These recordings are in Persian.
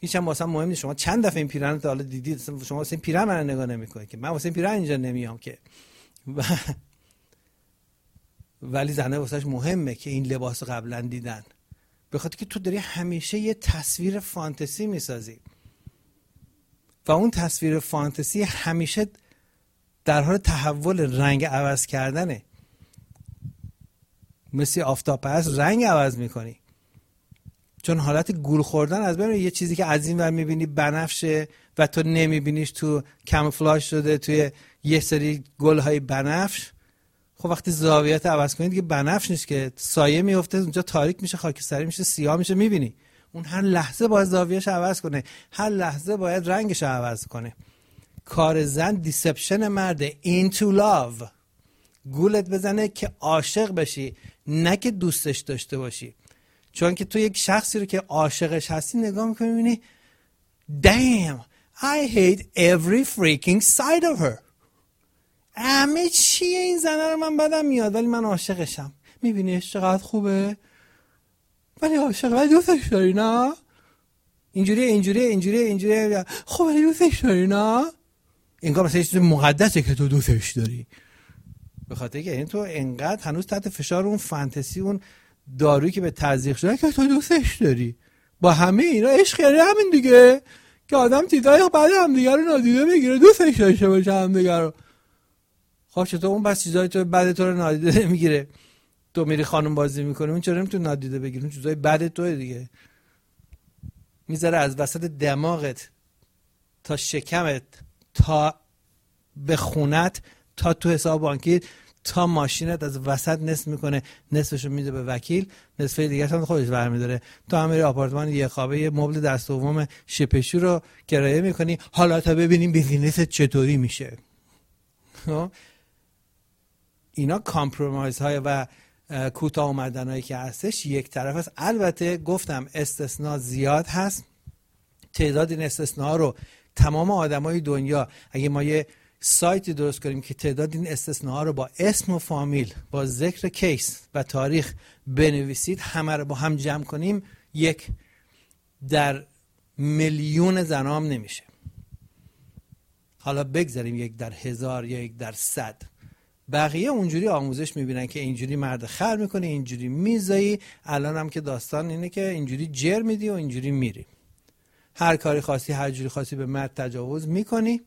هیچ هم واسه مهم نیست شما چند دفعه این پیرهن رو تا حالا دیدید. شما واسه این پیرهن من نگاه نمی‌کنید که من واسه این پیرهن اینجا نمیام که ولی زنه واسهش مهمه که این لباس قبلا دیدن، به خاطر که تو داری همیشه یه تصویر فانتزی میسازی و اون تصویر فانتزی همیشه در حال تحول، رنگ عوض کردنه. مثل آفتاب پرست رنگ عوض میکنی، چون حالت گول خوردن از بین. یه چیزی که از این ور میبینی بنفشه و تو نمیبینیش، تو کاموفلاژ شده توی یه سری گلهای بنفش. خب وقتی زاویت عوض کنید که بنفش نیست که، سایه میفته اونجا، تاریک میشه، خاکستری میشه، سیاه میشه، میبینی. اون هر لحظه باید زاویهش عوض کنه، هر لحظه باید رنگش عوض کنه. کار زن دیسپشن مرده، into love، گولت بزنه که عاشق بشی، نه که دوستش داشته باشی. چون که تو یک شخصی رو که عاشقش هستی نگاه میکنی میبینی damn I hate every freaking side of her. همه چیه این زنه رو من بدم میاد ولی من عاشقشم. میبینی چقدر خوبه ولی عاشق، ولی دوستش داری نه؟ اینجوریه خب ولی دوستش داری نه؟ اینگاه مثلا چیز مقدسه که تو دوستش داری، به خاطر که این تو انقدر هنوز تحت فشار اون فانتزی، اون دارویی که به تزریق شده که تو دوستش داری. با همه اینا عشق یعنی همین دیگه که آدم چیزای بعد هم دیگه رو نادیده بگیره، دوستش داشته باشه هم دیگه رو. خب چطور اون بس چیزای تو بعد تو رو نادیده نمیگیره؟ تو میری خانم بازی میکنی، اون چرا نمیتونه نادیده بگیره؟ اون چیزای بعد توئه دیگه. میذاره از وسط دماغت تا شکمت تا به خونت تا تو حساب بانکی تا ماشینت از وسط نصف میکنه، نصفشو میده به وکیل، نصف دیگه هم خودش برمیداره. تو هم میری آپارتمان یه خوابه، یه مبل دست دوم شپشو رو کرایه میکنی، حالا تا ببینیم بیزینست چطوری میشه. اینا کامپرومایز های و کوتاه اومدن هایی که هستش یک طرف است. البته گفتم استثناء زیاد هست. تعداد این استثناء رو تمام آدمای دنیا، اگه ما یه سایتی درست کنیم که تعداد این استثناء رو با اسم و فامیل، با ذکر کیس و تاریخ بنویسید، همه رو با هم جمع کنیم، یک در میلیون زنام نمیشه. حالا بگذاریم یک در 1000 یا یک در 100. بقیه اونجوری آموزش میبینن که اینجوری مرد خر میکنه، اینجوری میزایی. الان هم که داستان اینه که اینجوری جر میدی و اینجوری میری، هر کاری خواستی هر جوری خواستی به مرد تجاوز میکنی.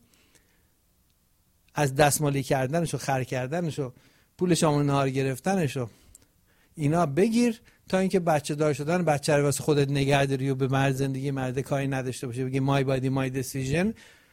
از دستمالی کردنش و خر کردنش و پول شامو نهار گرفتنش و اینا بگیر تا اینکه بچه دار شدن، بچه رو واسه خودت نگه داری و به مرد زندگی مرد کاری نداشته باشه، بگی my body my decision،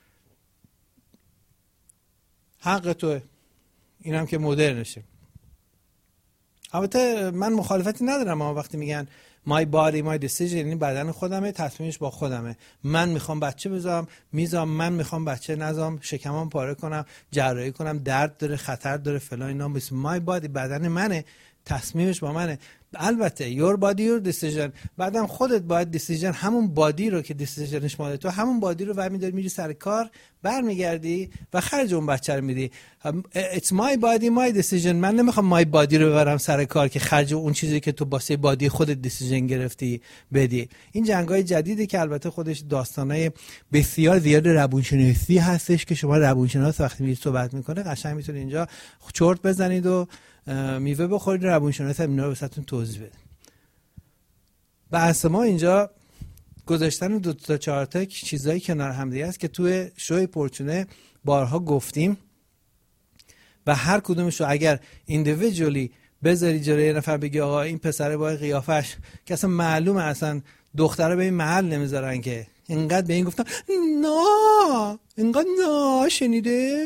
حق توه. اینم که مدرنشه. البته من مخالفتی ندارم، اما وقتی میگن my body my decision یعنی بدن خودمه، تصمیمش با خودمه. من میخوام بچه بذارم میذارم، من میخوام بچه نذارم، شکمم پاره کنم، جراحی کنم، درد داره، خطر داره، فلان. اینا مثل my body، بدن منه، تصمیمش با منه. البته your body your decision، بعدم خودت باید decision، همون بادی رو که decisionش مال تو، همون بادی رو برمی‌داری میری سر کار، برمیگردی و خرج اون بچه رو میدی. it's my body my decision. من نمیخوام my body رو ببرم سر کار که خرج اون چیزی که تو واسه بادی خودت decision گرفتی بدی. این جنگای جدیدی که البته خودش داستانای بسیار زیاد روانشناسی هستش که شما روانشناس وقتی میری صحبت میکنه قشنگ میتونید اینجا چرت بزنید و میوه بخورید، روانشناس هم اینا رو واسهتون توضیح بده. بحث ما اینجا گذاشتن 2 تا 4 تا چیزایی کنار هم دیگه است که توی شوی پرچونه بارها گفتیم و هر کدومش رو اگر ایندیویدوالی بذاری جلوی یه نفر بگی آقا این پسره با قیافش که اصلا معلومه اصلا دختره به این محل نمیذارن که اینقدر به این گفتن نه اینقدر نه شنیده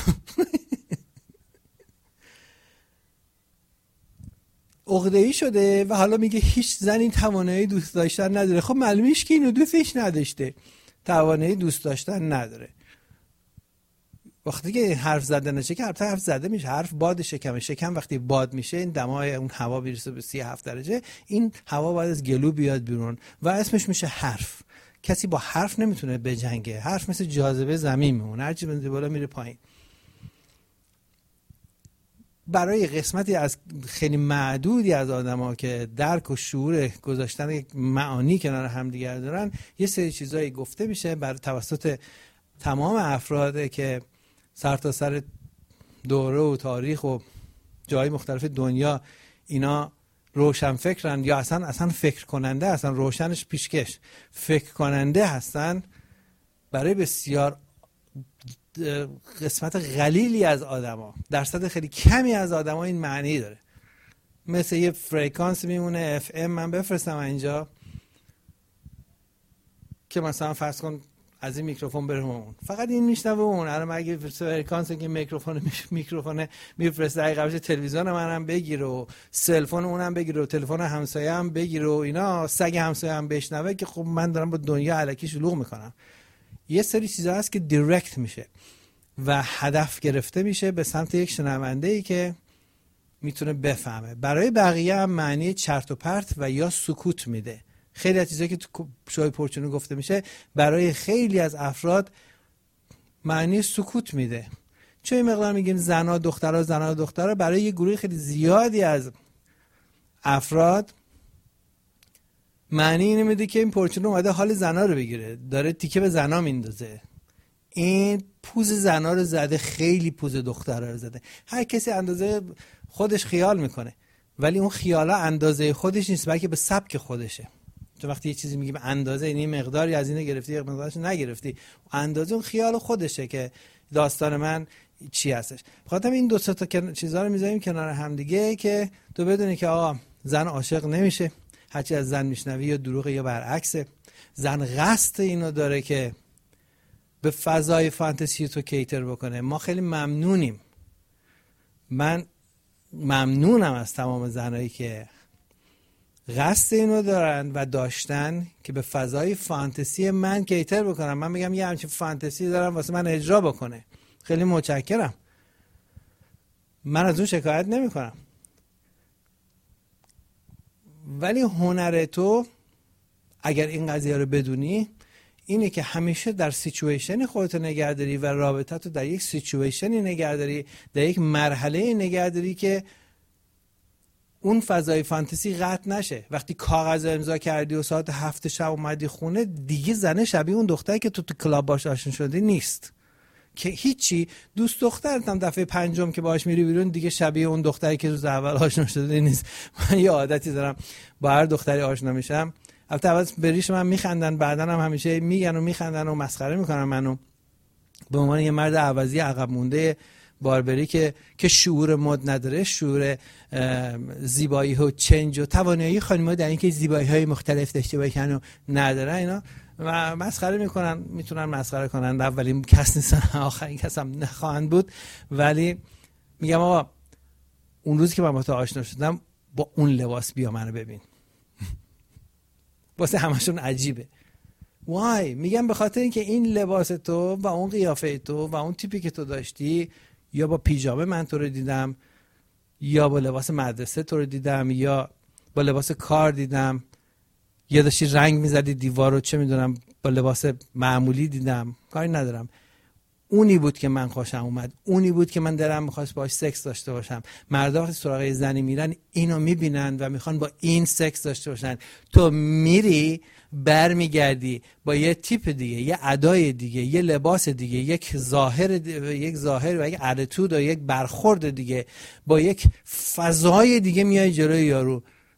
عقده‌ای شده و حالا میگه هیچ زنی توانایی دوست داشتن نداره. خب معلومه هیچ کی اینو دوستش نداشته، توانایی دوست داشتن نداره. وقتی که حرف زدن نشه که حرف زده میشه، حرف باد شکمه. شکم وقتی باد میشه این دمای اون هوا میرسه به 37 درجه، این هوا باید از گلو بیاد بیرون و اسمش میشه حرف. کسی با حرف نمیتونه بجنگه. حرف مثل جاذبه زمین میمونه، هر چی بنده بالا میره پایین. برای قسمتی از خیلی معدودی از آدما که درک و شعور گذاشتن معانی کنار همدیگر دارن، یه سری چیزایی گفته میشه بر توسط تمام افراد که سرتاسر دوره و تاریخ و جای مختلف دنیا اینا روشن فکرن یا اصلا فکر کننده هستن، روشنش پیشکش فکر کننده هستن. برای بسیار قسمت قلیلی از آدما، درصد خیلی کمی از آدما این معنی داره. مثل یه فرکانس میمونه FM من بفرستم اینجا که مثلا فرض کن از این میکروفون بره اون، فقط این میشنوه اون. الان اگه فرکانس که میکروفون میفرسته دقیقاً تلویزیون منم بگیره و سلفون اونم بگیره و تلفن همسایه هم بگیره و اینا، سگ همسایه هم بشنوه، که خب من دارم با دنیا الکی شلوغ میکنم. یه سری چیزا هست که دایرکت میشه و هدف گرفته میشه به سمت یک شنونده‌ای که میتونه بفهمه. برای بقیه هم معنی چرت و پرت و یا سکوت میده. خیلی از چیزایی که تو شوی پرچونو گفته میشه برای خیلی از افراد معنی سکوت میده. چون این مقدار میگیم زنا دخترها، برای یه گروه خیلی زیادی از افراد معنی اینو میده که این پرچونو اومده حال زنا رو بگیره، داره تیکه به زنا میندازه، این پوز زنا رو زده، خیلی پوز دخترها رو زده. هر کسی اندازه خودش خیال میکنه، ولی اون خیالا اندازه خودش نیست، بلکه به سبک خودشه. تو وقتی یه چیزی میگی به اندازه، یعنی مقداری از اینو گرفتی یا مقدارش نگرفتی، اندازه اون خیال خودشه که داستان من چی هستش. بخاطر این دو سه تا چیزا رو میذاریم کنار هم دیگه که تو بدونی که آقا زن عاشق نمیشه، هرچی از زن میشنوی یا دروغه یا برعکسه. زن قصد اینو داره که به فضای فانتزی تو کیتر بکنه. ما خیلی ممنونیم، من ممنونم از تمام زنایی که قصد اینو دارن و داشتن که به فضای فانتزی من کیتر بکنن. من میگم یه همچین فانتزی دارم واسه من اجرا بکنه، خیلی متشکرم، من از اون شکایت نمی کنم. ولی هنر تو اگر این قضیه رو بدونی اینه که همیشه در سیچویشن خودت نگهداری و رابطه تو در یک سیچویشنی نگهداری، در یک مرحله نگهداری که اون فضای فانتزی قطع نشه. وقتی کاغذ امضا کردی و ساعت 7 شب اومدی خونه، دیگه زنه شبیه اون دختری که تو کلاب باش آشنا شدی نیست، که هیچی. دوست دخترت هم دفعه پنجم که باهاش میری بیرون دیگه شبیه اون دختری که روز اول آشنا شده نیست. من یه عادتی دارم با هر دختری آشنا میشم، البته اول بریش من میخندن، بعدن هم همیشه میگن و میخندن و مسخره میکنن منو به عنوان یه مرد عوضی عقب مونده باربری که شعور مد نداره، شعور زیبایی و چنج و توانایی خانم‌ها در اینکه زیبایی‌های مختلف داشته باشن و نداره. اینا و مسخره میکنن، میتونن مسخره کنن، اولین کس نیستن آخرین کس هم نخواهند بود. ولی میگم آقا اون روز که من با تو آشنا شدم با اون لباس بیا منو ببین. واسه همشون عجیبه. وای؟ میگم به خاطر اینکه این لباس تو و اون قیافه تو و اون تیپی که تو داشتی، یا با پیژامه من تو رو دیدم، یا با لباس مدرسه تو رو دیدم، یا با لباس کار دیدم، یا داشتی رنگ میزدی دیوار رو، چه میدونم با لباس معمولی دیدم، کاری ندارم. اونی بود که من خوشم اومد، اونی بود که من دلم میخواست باهاش سکس داشته باشم. مردا وقتی سراغ زنی میرن اینو میبینن و میخوان با این سکس داشته باشن. تو میری برمیگردی با یه تیپ دیگه، یه ادای دیگه، یه لباس دیگه، یک ظاهر و یک اتیتود و یک برخورد دیگه، با یک فضای دیگه میای جلوی یارو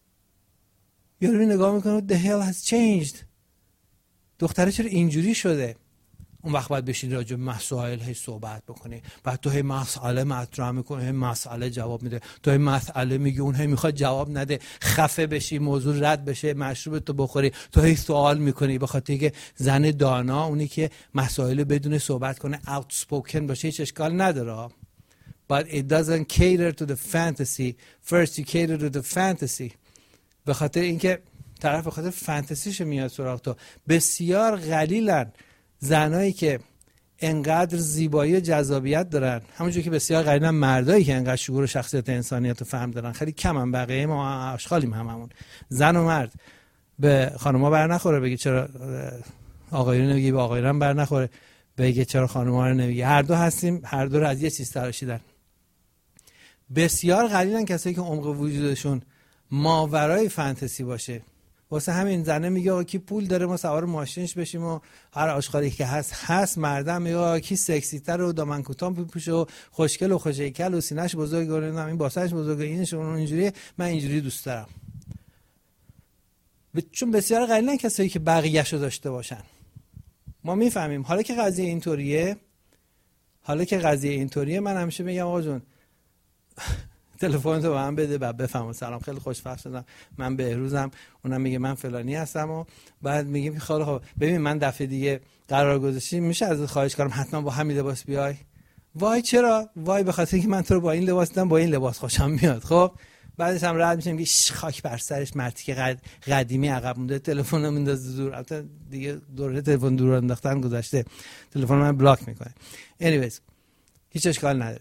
نگاه میکنه the hell has changed، دختره چرا اینجوری شده؟ اون وقت باید بشین راجع به مسائل هی صحبت بکنی، بعد تو هی مسئله مطرح میکنی، هی مسئله جواب میده، تو هی مسئله میگی، اون هی میخواد جواب نده، خفه بشی، موضوع رد بشه، مشروب تو بخوری، تو هی سوال میکنی. به خاطر اینکه زن دانا اونی که مسائل بدون صحبت کنه outspoken باشه هیچ اشکال نداره. But it doesn't cater to the fantasy. First you cater to the fantasy. به خاطر اینکه طرف به خاطر فانتزیش میاد سراغ تو. بسیار قلیلن زنایی که انقدر زیبایی و جذابیت دارن، همونجوری که بسیار قلیلن مردایی که انقدر شعور و شخصیت انسانیت و فهم دارن. خیلی کمن، بقیه ما آشغالیم هممون. زن و مرد به خانم‌ها بر نخوره بگی چرا آقایون نمیگی، به آقایون بر نخوره بگی چرا خانم‌ها رو نمیگی. هر دو هستیم، هر دو رو از یه چیز تراشیدن. بسیار قلیلن کسایی که عمق وجودشون ماورای فانتزی باشه. واسه همین زنه میگه آقا کی پول داره ما سوار ماشینش بشیم و هر آشغالی که هست. مردم میگه آقا کی سکسی تر و دامن کوتاه میپوشه و خوشگل و خوشهیکل و سینه‌اش بزرگه و این باسه‌اش بزرگه اینش اون اینجوری، من اینجوری دوست دارم. چون بسیار قلیلن کسایی که بقیه‌شو داشته باشن. ما میفهمیم حالا که قضیه اینطوریه من همیشه میگم آقا جون تلفنتو به من بده بعد بفهمم. سلام خیلی خوشوقت شدم، من بهروزم. اونم میگه من فلانی هستم و بعد میگیم خب ببین من دفعه دیگه قرار گذاشتیم میشه ازت خواهش کنم حتما با همین لباس بیای. وای چرا؟ وای به خاطر اینکه من تو رو با این لباس دیدم، با این لباس خوشم میاد. خب بعدش هم رد میشم میگه خاک بر سرش، مرتی که قدیمی عقب مونده تلفنم میندازه دور. البته دیگه دوره تلفن دور انداختن گذشته، تلفن من بلاک میکنه. anyways هیچ اشکال نداره.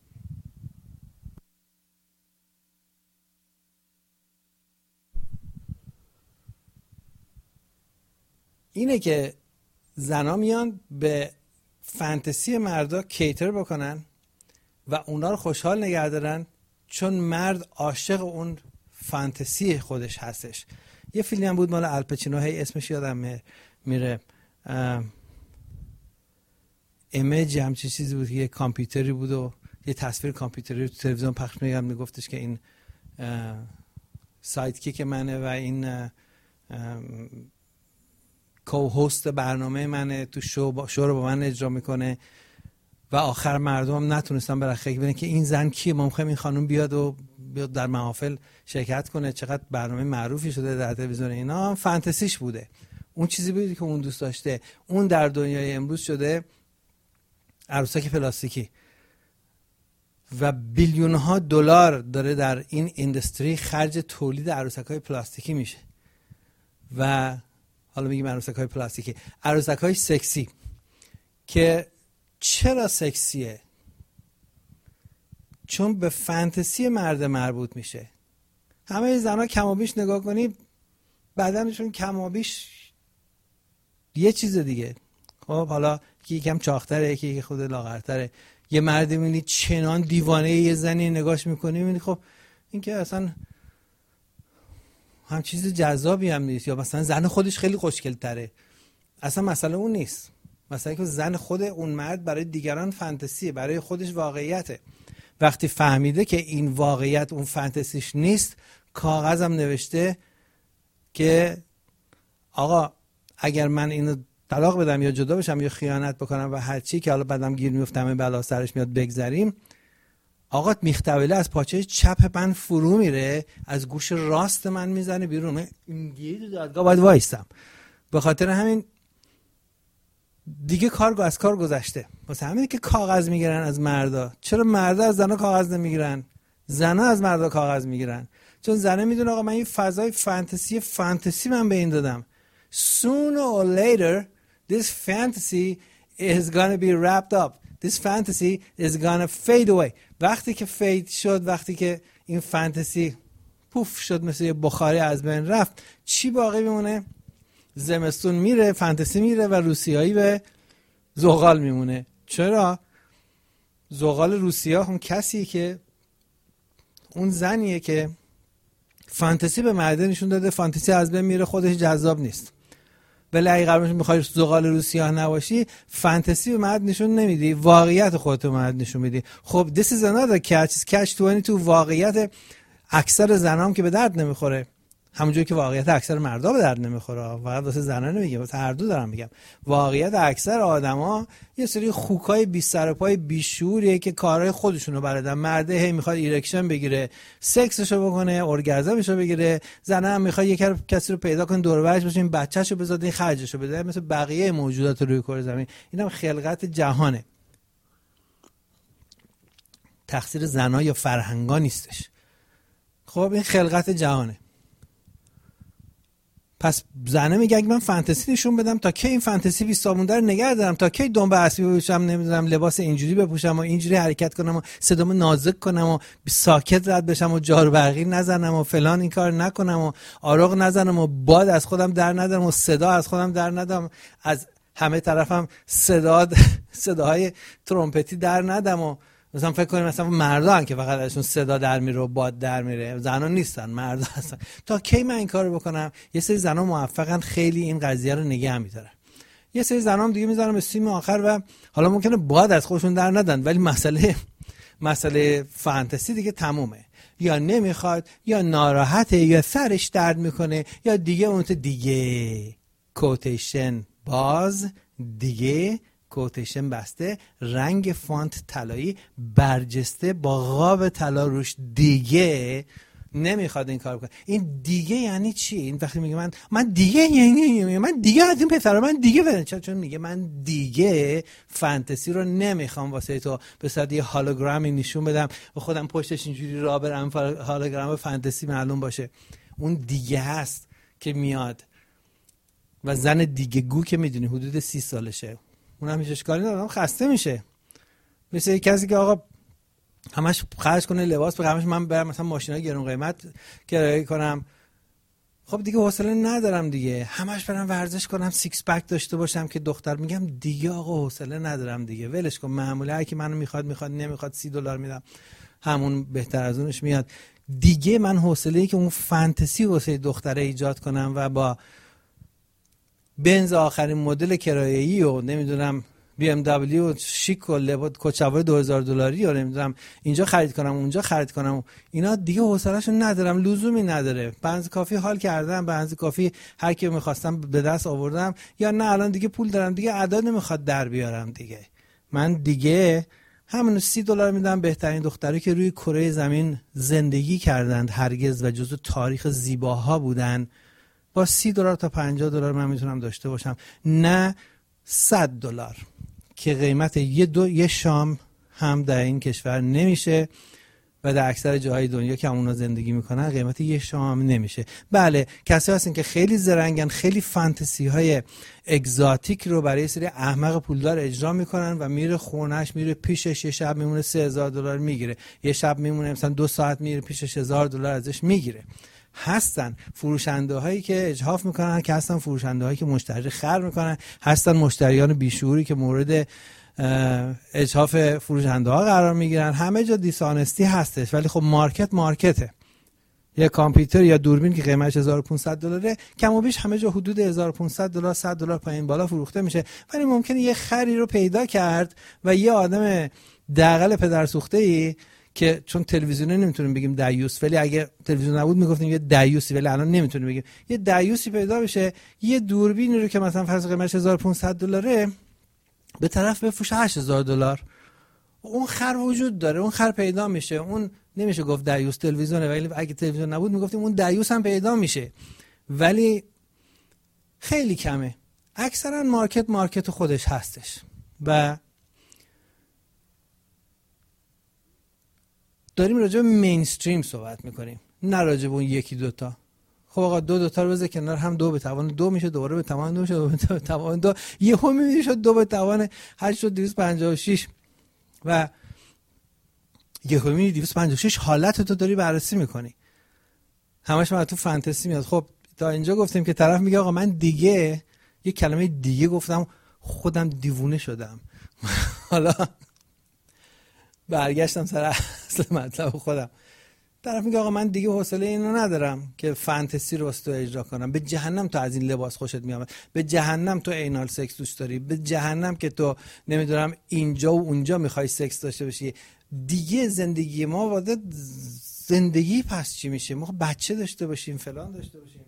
اینه که زنا میان به فانتزی مردا کیتر بکنن و اونا رو خوشحال نگه دارن، چون مرد عاشق اون فانتزی خودش هستش. یه فیلمی هم بود مال الپچینو، هی اسمش یادم میره، ایمیج همچین چیزی بود که یه کامپیوتری بود و یه تصویر کامپیوتری تو تلویزیون پخش میگفتش که این سایت کیک منه و این کو-هوست برنامه منه، تو شو رو با من اجرا میکنه و آخر مردم هم نتونستن برخی ببینن که این زن کیه، ما میخوایم این خانم بیاد در محافل شرکت کنه، چقدر برنامه معروفی شده در تلویزیون. اینا فانتزیش بوده، اون چیزی بودی که اون دوست داشته. اون در دنیای امروز شده عروسک پلاستیکی و بیلیون ها دلار داره در این اندستری خرج تولید عروسک‌های پلاستیکی میشه. و حالا میگیم عروسک‌های پلاستیکی، عروسک‌های سکسی. که چرا سکسیه؟ چون به فانتزی مرد مربوط میشه. همه زنها کمابیش نگاه کنی بدنشون کمابیش یه چیز دیگه. خب حالا یکم چاق‌تره، یکی خود لاغرتره. یه مرد میبینی چنان دیوانه یه زنی نگاش میکنی میبینی خب این که اصلا هم چیز جذابی هم نیست. یا مثلا زن خودش خیلی خوشگل تره، اصلا مسئله اون نیست. مثلا که زن خود اون مرد برای دیگران فانتزیه، برای خودش واقعیته. وقتی فهمیده که این واقعیت اون فانتزیش نیست، کاغذم نوشته که آقا اگر من اینو طلاق بدم یا جدا بشم یا خیانت بکنم و هر چی که حالا بعدم گیر میفتم بلا سرش میاد بگذریم، آقا میختوله از پاچه چپ من فرو میره، از گوش راست من میزنه بیرون. من اینجوری دادگاه باید وایستم. به خاطر همین دیگه از کار گذشته. واسه همینه که کاغذ میگیرن از مردا. چرا مردا از زنا کاغذ نمیگیرن؟ زنا از مردا کاغذ میگیرن. چون زنه میدونه آقا من این فضای فانتزی من به این دادم. Sooner or later this fantasy is gonna be wrapped up. This fantasy is gonna fade away. وقتی که فید شد، وقتی که این فانتزی پوف شد مثل یه بخاری از بین رفت، چی باقی میمونه؟ زمستون میره، فانتزی میره و روسیایی به زغال میمونه. چرا؟ زغال روسیا هم کسیه که اون زنیه که فانتزی به مرده نشون داده، فانتزی از بین میره، خودش جذاب نیست. ولی اگه قرارش میخوای زغال روسیا نباشی، فانتزی به مرد نشون نمیدی، واقعیت خودت به مرد نشون میدی. خب this is another catch 22. واقعیت اکثر زنام که به درد نمیخوره، همونجوری که واقعیت اکثر مردا به درد نمیخوره. فقط واسه زنا نمیگم، واسه هر دو دارم میگم. واقعیت اکثر آدما یه سری خوکای بی سر و پای بی شعوریه که کارهای خودشونو بلدن. مرده هی میخواد ایرکشن بگیره، سکسشو بکنه، اورگازمشو بگیره. زنا هم میخواد یک کسی رو پیدا کنه دور و برش باشه، این بچه‌شو بزاده، این خرجشو بده، مثل بقیه موجودات روی کره زمین. اینم خلقت جهانه. تقصیر زنا یا فرهنگا نیستش. خب این خلقت جهانه. پس زنه میگه اگه من فانتزی نشون بدم تا کی این فانتزی 20 سالمونده رو نگه دارم، تا کی دنبه اسبی بپوشم، نمیدونم لباس اینجوری بپوشم و اینجوری حرکت کنم و صدامو نازک کنم و ساکت رد بشم و جارو برقی نزنم و فلان این کار نکنم و آروغ نزنم و باد از خودم در ندارم و صدا از خودم در ندارم، از همه طرفم صداهای ترومپتی در ندم و مثلا فکر کنیم مثلا مردان که فقط ازشون صدا در میره و باد در میره، زنان نیستن، مردا هستن. تا کی من این کارو بکنم؟ یه سری زنا موفقن خیلی این قضیه رو نگه می‌دارن، یه سری زنام دیگه میذارن به سیم آخر و حالا ممکنه باد از خودشون در ندن، ولی مسئله فانتزی دیگه تمومه. یا نمیخواد، یا ناراحته، یا سرش درد میکنه، یا دیگه اون دیگه کوتیشن باز، دیگه کوتیشن بسته، رنگ فونت طلایی برجسته با قاب طلا روش، دیگه نمیخواد این کار کنه. این دیگه یعنی چی؟ این وقتی میگه من دیگه، یعنی من دیگه از این پسرا، من دیگه بدن، چون میگه من دیگه فانتزی رو نمیخوام واسه تو به صورت یه هولوگرامی نشون بدم و خودم پشتش اینجوری راه برم هولوگرام فانتزی معلوم باشه. اون دیگه هست که میاد. و زن دیگه گو که میدونی حدود 30 سالشه، اونم هیچ اشکالی نداره، خسته میشه. مثل کسی که آقا همش خرج کنه لباس بخره، همش من برم مثلا ماشینای گرون قیمت کرایه کنم، خب دیگه حوصله ندارم دیگه. همش برم ورزش کنم، سیکس پک داشته باشم که دختر، میگم دیگه آقا حوصله ندارم دیگه، ولش کن. معموله هر کی منو میخواد، نمیخواد $30 میدم، همون بهتر از اونش میاد. دیگه من حوصله ای که اون فانتزی واسه دختره ایجاد کنم و با بنز آخرین مدل کرایه‌ای و نمیدونم BMW شیک و کوچه‌های $2000 و نمیدونم اینجا خرید کنم اونجا خرید کنم، اینا دیگه حوصله‌شو ندارم، لزومی نداره. بنز کافی حال کردم، بنز کافی هر کی می‌خواستم به دست آوردم، یا نه الان دیگه پول دارم دیگه اعداد نمیخواد در بیارم دیگه. من دیگه همون $30 میدم بهترین دختری که روی کره زمین زندگی کردند هرگز و جزو تاریخ زیباها بودن، با $30 تا $50 من میتونم داشته باشم، نه $100 که قیمت یه شام هم در این کشور نمیشه و در اکثر جاهای دنیا که همونا زندگی میکنن قیمت یه شام هم نمیشه. بله کسی هستن که خیلی زرنگن، خیلی فانتزی های اگزاتیک رو برای سری احمق پولدار اجرا میکنن و میره خونش، میره پیشش، یه شب میمونه $3000 میگیره، یه شب میمونه مثلا 2 ساعت میره پیشش $1000 ازش میگیره. هستن فروشنده هایی که اجحاف میکنن، که هستن فروشنده هایی که مشتری خر میکنن، هستن مشتریان بیشعوری که مورد اجحاف فروشنده ها قرار میگیرن. همه جا دیسانستی هستش، ولی خب مارکته. یه کامپیوتر یا دوربین که قیمتش $1500 کم و بیش همه جا حدود $1500 $100 پایین بالا فروخته میشه. ولی ممکنه یه خری رو پیدا کرد و یه آدم دغل پدرسوخته‌ای که چون تلویزیون نمیتونیم بگیم دیوس، ولی اگه تلویزیون نبود میگفتیم یه دیوسی، ولی الان نمیتونیم بگیم، یه دیوسی پیدا بشه یه دوربینی رو که مثلا فرض قیمتش $1500 به طرف بفروشه $8000. اون خر وجود داره، اون خر پیدا میشه. اون نمیشه گفت دیوس تلویزیونه، ولی اگه تلویزیون نبود میگفتیم اون دیوس هم پیدا میشه، ولی خیلی کمه. اکثرا مارکت خودش هستش و داریم راجع به مینستریم صحبت میکنیم، نه راجع به اون یکی دوتا. خب آقا دو تا رو بذار کنار هم، 2 به توان 2 میشه، دوباره به توان 2 میشه، 2 به توان 2، یهو میبینی شد 2 به توان 8 شد 256 و یهو میبینی 256 حالت تو داری بررسی میکنی. همش من تو فانتزی میاد. خب تا اینجا گفتیم که طرف میگه آقا من دیگه یه کلمه دیگه گفتم خودم دیوونه شدم. حالا برگشتم سر اصل مطلب خودم. طرف میگه آقا من دیگه حوصله اینو ندارم که فانتزی رو واسه تو اجرا کنم. به جهنم تو از این لباس خوشت میاد، به جهنم تو اینال سکس دوست داری، به جهنم که تو نمیدونم اینجا و اونجا میخوای سکس داشته باشی. دیگه زندگی ما واسه زندگی پس چی میشه؟ ما بچه داشته باشیم، فلان داشته باشیم.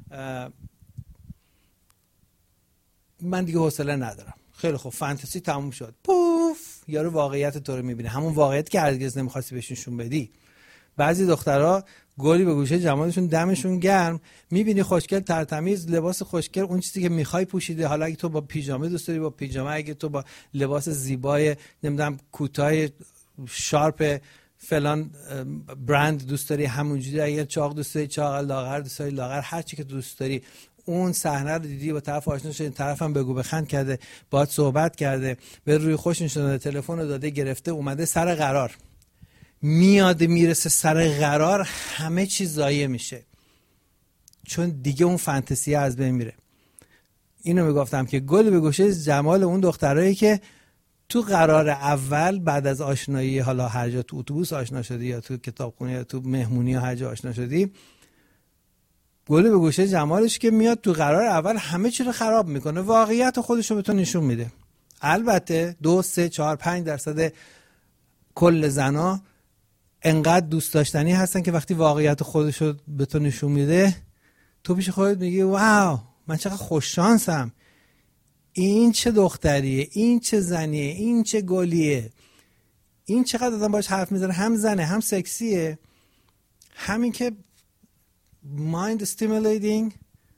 من دیگه حوصله ندارم. خیلی خوب، فانتزی تموم شد. پوف، یارو واقعیت تو رو میبینه، همون واقعیت که هرگز نمیخواستی بهشون بدی. بعضی دخترها گلی به گوشه جمالشون، دمشون گرم، میبینی خوشگل ترتمیز، لباس خوشگل، اون چیزی که میخوای پوشیده. حالا اگه تو با پیژامه دوست داری با پیژامه، اگه تو با لباس زیبای نمیدونم کوتاه شارپ فلان برند دوست داری همونجوری، اگه چاق دوست داری چاق، لاغر دوست داری لاغر، هر چی که دوست داری. اون صحنه رو دیدی، با طرف آشنا شدی، طرفم بگو بخند کرده، باهات صحبت کرده، به روی خوش نشونه، تلفن رو داده گرفته، اومده سر قرار. میاد میرسه سر قرار، همه چیز ضایع میشه، چون دیگه اون فانتزی از بین میره. اینو میگفتم که گل به گوشه جمال اون دخترایی که تو قرار اول بعد از آشنایی، حالا هر جا تو اتوبوس آشنا شدی یا تو کتابخونه یا تو مهمونی یا هر جا آشنا شدی، گل به گوشه جمالش که میاد تو قرار اول همه چی رو خراب میکنه، واقعیت خودش رو به تو نشون میده. البته 2 3 4 5% کل زنا انقدر دوست داشتنی هستن که وقتی واقعیت خودش رو به تو نشون میده تو پیش خودت میگی واو من چقدر خوش شانسم، این چه دختریه، این چه زنیه، این چه گلیه، این چقدر آدم باش حرف میزنه، هم زنه هم سکسیه. همین که مایند استیمولیتینگ،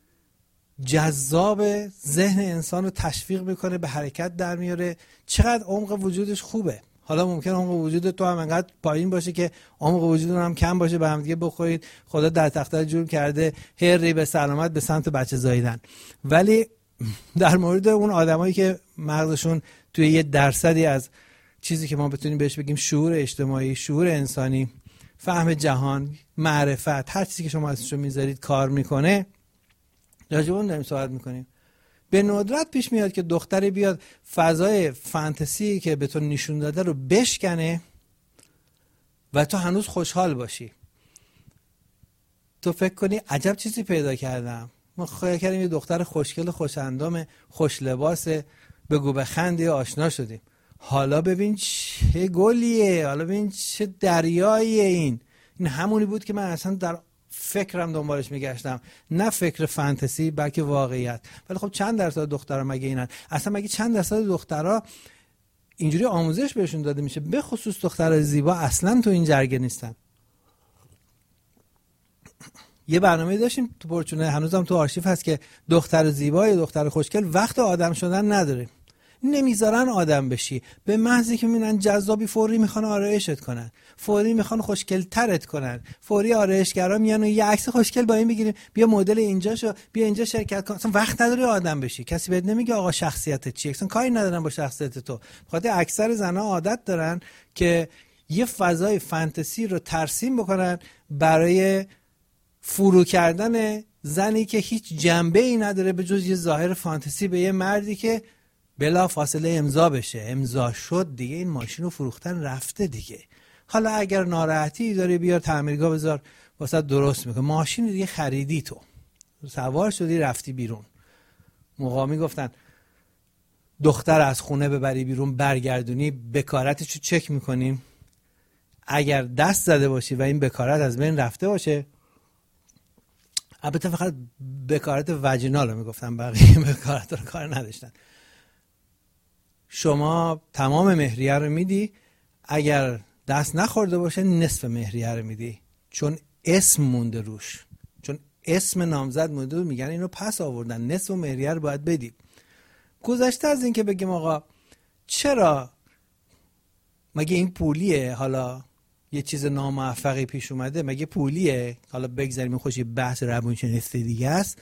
جذاب، ذهن انسان رو تشویق میکنه، به حرکت در میاره، چقدر عمق وجودش خوبه. حالا ممکن عمق وجود تو هم انقدر پایین باشه که عمق وجود هم کم باشه، به هم دیگه بخورید، خدا در تختر جور کرده هری به سلامت به سمت بچه زاییدن. ولی در مورد اون آدمایی که مغزشون توی 1% از چیزی که ما بتونیم بهش بگیم شعور اجتماعی، شعور انسانی، فهم جهان، معرفت، هر چیزی که شما ازش میذارید کار میکنه، راجع به اون داریم صحبت میکنیم. به ندرت پیش میاد که دختری بیاد فضای فانتزی که به تو نشون داده رو بشکنه و تو هنوز خوشحال باشی. تو فکر کنی عجب چیزی پیدا کردم، ما خواهی کردیم یه دختر خوشگل، خوش‌اندام، خوش لباس، بگو بخندی آشنا شدیم. حالا ببین چه گلیه، حالا ببین چه دریاییه. این همونی بود که من اصلا در فکرم دنبالش میگشتم، نه فکر فانتزی بلکه واقعیت. ولی خب چند درصد دخترها مگه اینن؟ اصلا مگه چند درصد دخترها اینجوری آموزش بهشون داده میشه؟ به خصوص دخترای زیبا اصلا تو این جرگه نیستن. یه برنامه داشتیم تو پرچونه، هنوزم تو آرشیو هست، که دختر زیبا یا دختر خوشگل وقت آدم شدن نداره، نمیذارن آدم بشی. به محضی که میبینن جذابی فوری میخوان آرایشت کنن، فوری میخوان خوشگل ترت کنن، فوری آرایشگرا میان و یه عکس خوشگل با این بگیریم، بیا مدل اینجاشو، بیا اینجا شرکت کن. اصلا وقت نداری آدم بشی. کسی بهت نمیگه آقا شخصیتت چیه، اصلا کاری ندارن با شخصیت تو. بخاطر اکثر زنا عادت دارن که یه فضای فانتزی رو ترسیم بکنن برای فرو کردن زنی که هیچ جنبه‌ای نداره به جز یه ظاهر فانتزی به یه مردی که بلا فاصله امضا بشه. امضا شد دیگه، این ماشین رو فروختن رفته دیگه. حالا اگر ناراحتی داری بیار تعمیرگاه بذار واسه درست میکنه. ماشین دیگه خریدی، تو سوار شدی رفتی بیرون. مقامی گفتن دختر از خونه ببری بیرون برگردونی بکارتشو چک میکنیم، اگر دست زده باشی و این بکارت از بین رفته باشه، البته فقط بکارت وجینال رو میگفتن، بقیه بکارت رو کار نداشتن، شما تمام مهریه رو میدی، اگر دست نخورده باشه نصف مهریه رو میدی، چون اسم مونده روش، چون اسم نامزد مونده، میگن اینو پس آوردن، نصف مهریه رو باید بدی. گذشته از این که بگیم آقا چرا مگه این پولیه، حالا یه چیز ناموفقی پیش اومده مگه پولیه، حالا بگذاریم خوشی بحث روانشناختی دیگه است.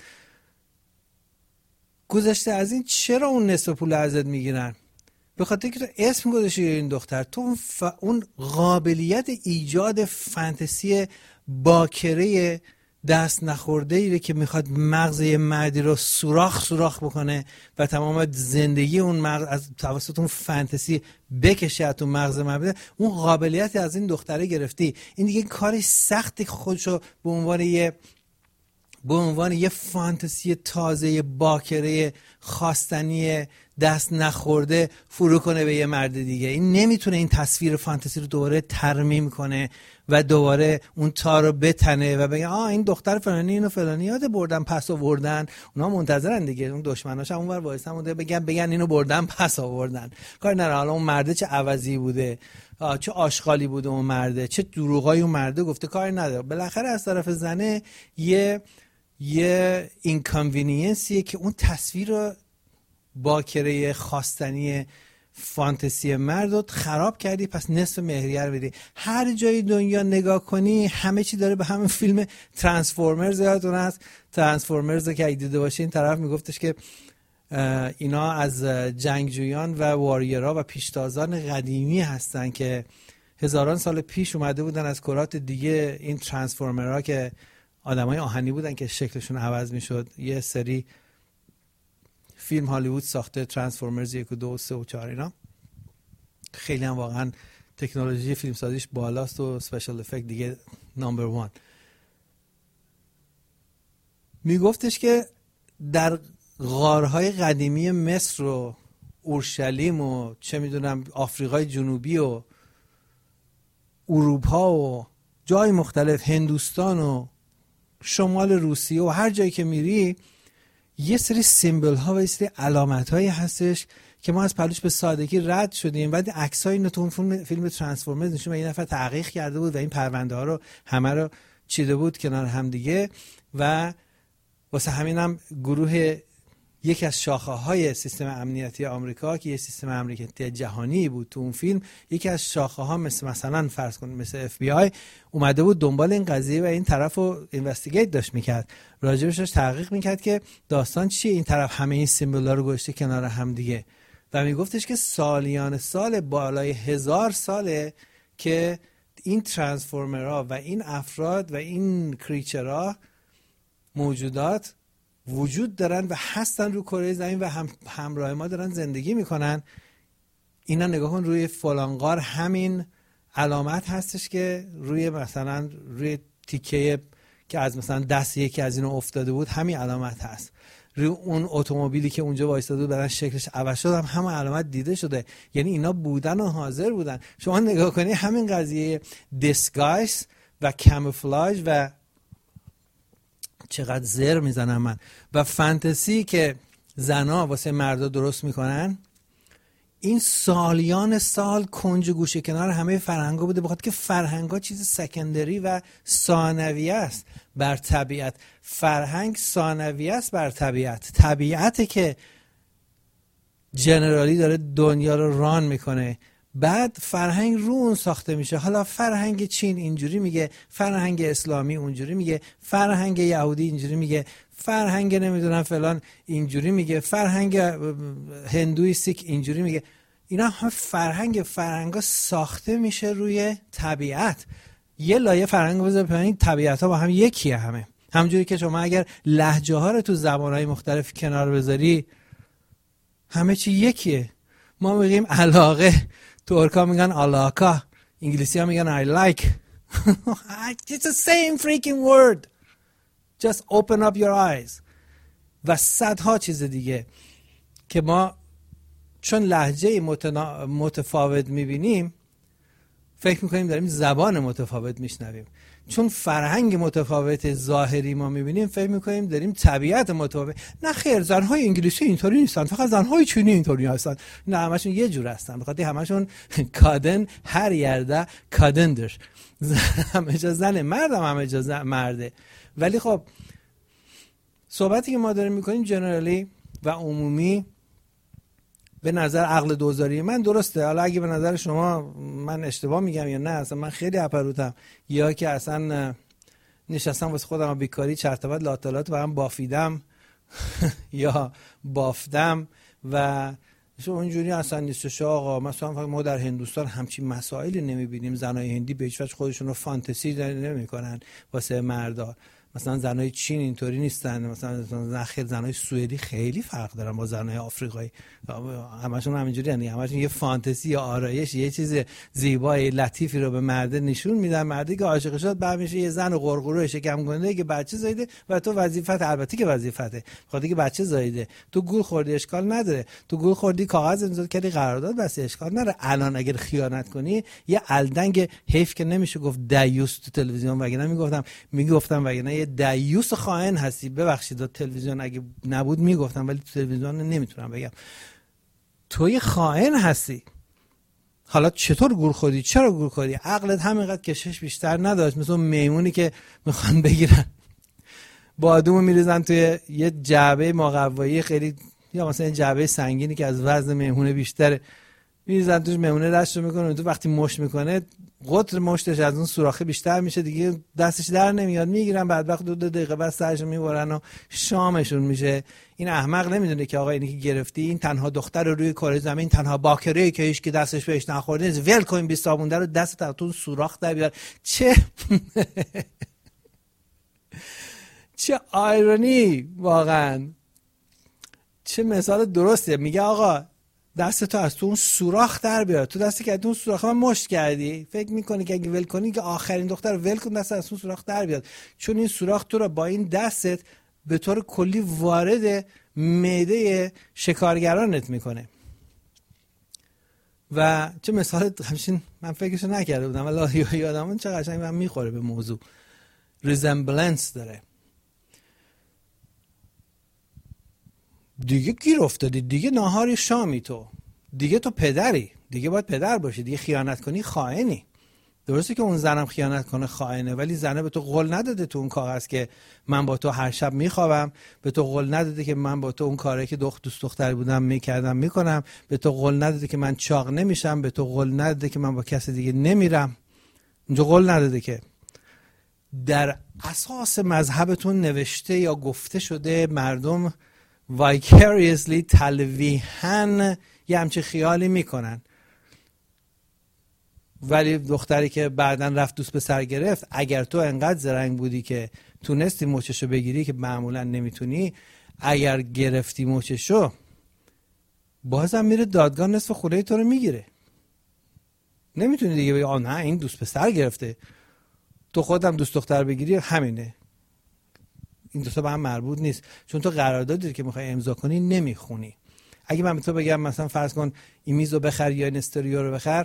گذشته از این چرا اون نصف پول ازت میگیرن؟ به خاطر که تو اسم گذاشتی این دختر، تو اون قابلیت ایجاد فانتزی باکره دست نخورده ای که میخواد مغز یه مردی رو سوراخ بکنه و تمام زندگی اون مغز از توسط اون فانتزی بکشه از اون مغز مرده، اون قابلیت از این دختره گرفتی. این دیگه کاری سختی خودشو به عنوان یه فانتزی تازه باکره خواستنی دست نخورده فرو کنه به یه مرد دیگه. این نمیتونه این تصویر فانتزی رو دوباره ترمیم کنه و دوباره اون تا رو بتنه و بگه این دختر فلانی اینو فلانی یاد بردن پس آوردن، اونا منتظرن دیگه، اون دشمناش هم اونور وایسن مونده بگن اینو بردن پس آوردن. کار نره حالا اون مرده چه عوضی بوده، چه آشغالی بوده اون مرده، چه دروغای اون مرده گفته، کاری نداره. بالاخره از طرف زنه یه اینکانوینینسیه که اون تصویر رو باکره خواستنی فانتزی مرد رو خراب کردی، پس نصف مهریه رو بدی. هر جای دنیا نگاه کنی همه چی داره به همین فیلم ترانسفورمرز یادتون هست؟ ترانسفورمرز که اگه دیده باشین، این طرف میگفتش که اینا از جنگجویان و واریرها و پیشتازان قدیمی هستن که هزاران سال پیش اومده بودن از کرات دیگه. این ترانسفورمرها که آدمای آهنی بودن که شکلشون عوض میشد. یه سری فیلم هالیوود ساخته، ترانسفورمرز 1 و 2 و 3 و 4 اینا. خیلی هم واقعا تکنولوژی فیلمسازیش بالاست و اسپشیال افکت دیگه نمبر 1. میگفتش که در غارهای قدیمی مصر و اورشلیم و چه میدونم آفریقای جنوبی و اروپا و جای مختلف، هندوستان و شمال روسیه و هر جایی که میری یه سری سیمبل ها و یه سری علامت هایی هستش که ما از پلوش به سادگی رد شدیم. بعد عکسای اینو تو اون فیلم ترانسفورمرز نشون، این نفر تحقیق کرده بود و این پرونده ها رو همه رو چیده بود کنار هم دیگه. و واسه همینم گروه یکی از شاخه های سیستم امنیتی آمریکا که یه سیستم امنیتی جهانی بود تو اون فیلم، یکی از شاخه ها مثلا فرض کن مثل FBI اومده بود دنبال این قضیه و این طرف رو اینوستیگیت داشت میکرد، راجبش داشت تحقیق میکرد که داستان چیه، این طرف همه این سیمبولا رو گذاشته کنار هم دیگه. و میگفتش که سالیان سال، بالای 1000 ساله که این ترانسفورمرها و این افراد و این کریچرها، موجودات وجود دارن و هستن رو کره زمین و همراه ما دارن زندگی میکنن. اینا نگاه کن روی فلان غار همین علامت هستش که روی مثلا روی تیکه که از مثلا دست یکی از اینو افتاده بود همین علامت هست. روی اون اتومبیلی که اونجا وایساده بود بعدن شکلش عوض شد همون علامت دیده شده. یعنی اینا بودن و حاضر بودن. شما نگاه کنی همین قضیه دیسگایز و کاموفلاژ و چقدر زر میزنم من و فانتزی که زنا واسه مردا درست میکنن، این سالیان سال کنج گوشه کنار همه فرهنگا بوده، بخاطر که فرهنگا چیز سکندری و ثانویه است بر طبیعت. فرهنگ ثانویه است بر طبیعت. طبیعته که جنرالی داره دنیا رو ران میکنه، بعد فرهنگ رو اون ساخته میشه. حالا فرهنگ چین اینجوری میگه، فرهنگ اسلامی اونجوری میگه، فرهنگ یهودی اینجوری میگه، فرهنگ نمیدونم فلان اینجوری میگه، فرهنگ هندوی سیک اینجوری میگه. اینا هم فرهنگا ساخته میشه روی طبیعت. یه لایه فرهنگ بذار پایین، طبیعت ها با هم یکیه همه. همونجوری که شما اگر لهجه ها رو تو زبانهای مختلف کنار بذاری همه چی یکیه. ما میگیم علاقه، ترکا میگن علاقه، انگلیسی ها میگن I like. It's the same freaking word. Just open up your eyes. و صدها چیز دیگه که ما چون لهجه متفاوت میبینیم فکر میکنیم داریم زبان متفاوت میشنویم، چون فرهنگ متفاوت ظاهری ما میبینیم فکر میکنیم داریم طبیعت متفاوت. نه خیر، زنهای انگلیسی اینطوری نیستن، فقط زنهای چینی اینطوری هستن. نه، همشون یه جور هستن، بخاطر همشون کادن هر یرده کادندر، همه جا زنه، مردم همه جا مرده. ولی خب صحبتی که ما داریم میکنیم جنرالی و عمومی به نظر عقل دوزاری من درسته. حالا اگه به نظر شما من اشتباه میگم یا نه، اصلا من خیلی اپروتم، یا که اصلا نشستم واسه خودم بیکاری چرتبت لاطلات و هم بافیدم یا بافتم و اونجوری اصلا نیستش آقا. مثلا ما در هندوستان همچین مسائلی نمیبینیم. زنای هندی به هیچ وجه خودشون رو فانتزی نمیکنن واسه مردا. مثلا زنای چین اینطوری نیستن. مثلا زنای سوئدی خیلی فرق دارن با زنای آفریقایی. همشون همینجوری هستن، همشون یه فانتزی یا آرایش، یه چیز زیبای لطیفی رو به مرد نشون میدن. مردی که عاشق شد بعد میشه یه زن قرقرو شکم گنده که بچه زایده و تو وظیفت، البته که وظیفته، خاطر که بچه زایده، تو گول خوردی اشکال نداره، تو گول خوردی کاغذ امضا کردی قرارداد بس اشکال نداره. الان اگر خیانت کنی یه الدنگ حیف که نمیشه گفت دیوس تو تلویزیون، وگرنه میگفتم وگرنه یه دیوس خائن هستی. ببخشید تلویزیون اگه نبود میگفتم، ولی تو تلویزیون نمیتونم بگم. توی خائن هستی. حالا چطور گول خوردی؟ چرا گول خوردی؟ عقلت همینقدر کشش بیشتر نداشت؟ مثل میمونی که میخوان بگیرن بادومو میریزن توی یه جعبه مقوایی خیلی، یا مثلا یه جعبه سنگینی که از وزن میمونه بیشتره، میریزن توش، میمونه دستش میکنه، تو وقتی مشت میکنه قطر مشتش از اون سوراخه بیشتر میشه دیگه، دستش در نمیاد، میگیرن، بعد وقت 2 دقیقه بعد سرش میبرن و شامشون میشه. این احمق نمیدونه که آقا اینی که گرفتی، این تنها دختر رو روی کره زمین، تنها باکره که هیچ کی دستش بهش نخورده، ول کن 20 صابون رو دستت تو سوراخ در بیار. چه آیرونی، واقعا چه مثال درسته. میگه آقا دستتو از تو اون سوراخ در بیار. تو دستی که اون سوراخ من مشت کردی، فکر میکنی که اگه ول کنی که آخرین دختر ول کن دست از اون سوراخ در بیاد، چون این سوراخ تو رو با این دستت به طور کلی وارد معده شکارگرانت میکنه. و چه مثال همچین من فکرشو نکرده بودم ولی یادم چه قشنگ من میخوره به موضوع. ریزمبلنس داره. دیگه گیر افتادی، دیگه ناهاری شامی، تو دیگه تو پدری، دیگه باید پدر باشی، دیگه خیانت کنی خائنی. درسته که اون زنم خیانت کنه خائنه، ولی زنه به تو قول نداده تو اون کاغذ که من با تو هر شب میخوابم، به تو قول نداده که من با تو اون کاری که دوست دختری بودم میکردم میکنم، به تو قول نداده که من چاق نمیشم، به تو قول نداده که من با کسی دیگه نمیرم. اونجا قول نداده که در اساس مذهبتون نوشته یا گفته شده مردم وایکریسلی تلویحاً یه همچه خیالی میکنن. ولی دختری که بعدن رفت دوست به سر گرفت، اگر تو انقدر زرنگ بودی که تونستی مچشو بگیری که معمولا نمیتونی، اگر گرفتی مچشو بازم میره دادگاه نصف خوله تو رو میگیره. نمیتونی دیگه بگی آه نه این دوست به سر گرفته، تو خودم دوست دختر بگیری همینه. این دوستا به هم مربوط نیست، چون تو قراردادی که میخوای امضا کنی نمیخونی. اگه من به تو بگم مثلا فرض کن این میزو بخر یا این استریو رو بخر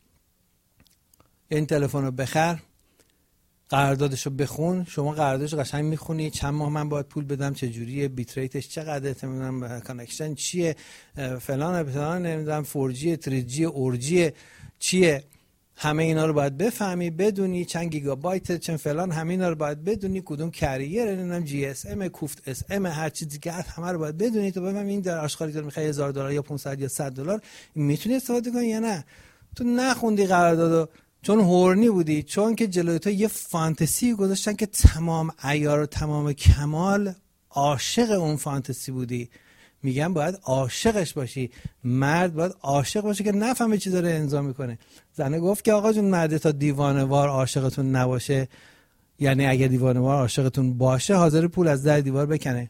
یا این تلفن رو بخر، قراردادش رو بخون، شما قراردادش قشنگ میخونی، چند ماه من باید پول بدم، چه جوریه، بیت ریتش چقدره، نمیدونم کانکشن چیه، فلان نمیدونم 4G 3G اورجی چیه، همه اینا رو باید بفهمی، بدونی چند گیگابایت چند فلان، همه اینا رو باید بدونی، کدوم کریر، نمیدونم جی اس ام کوفت اس ام هر چیزی که همه رو باید بدونی تو بفهمی این در آشغالی تو میخوای $1000 یا 500 یا $100 میتونی استفاده کنی یا نه. تو نخوندی قراردادو چون هورنی بودی، چون که جلوی تو یه فانتزی گذاشتن که تمام عیار و تمام کمال عاشق اون فانتزی بودی. میگم باید عاشقش باشی. مرد باید عاشق باشه که نفهمه چی داره امضا میکنه. زنه گفت که آقا جون مرد تا دیوانه‌وار عاشقتون نباشه، یعنی اگه دیوانه‌وار عاشقتون باشه حاضر پول از در دیوار بکنه.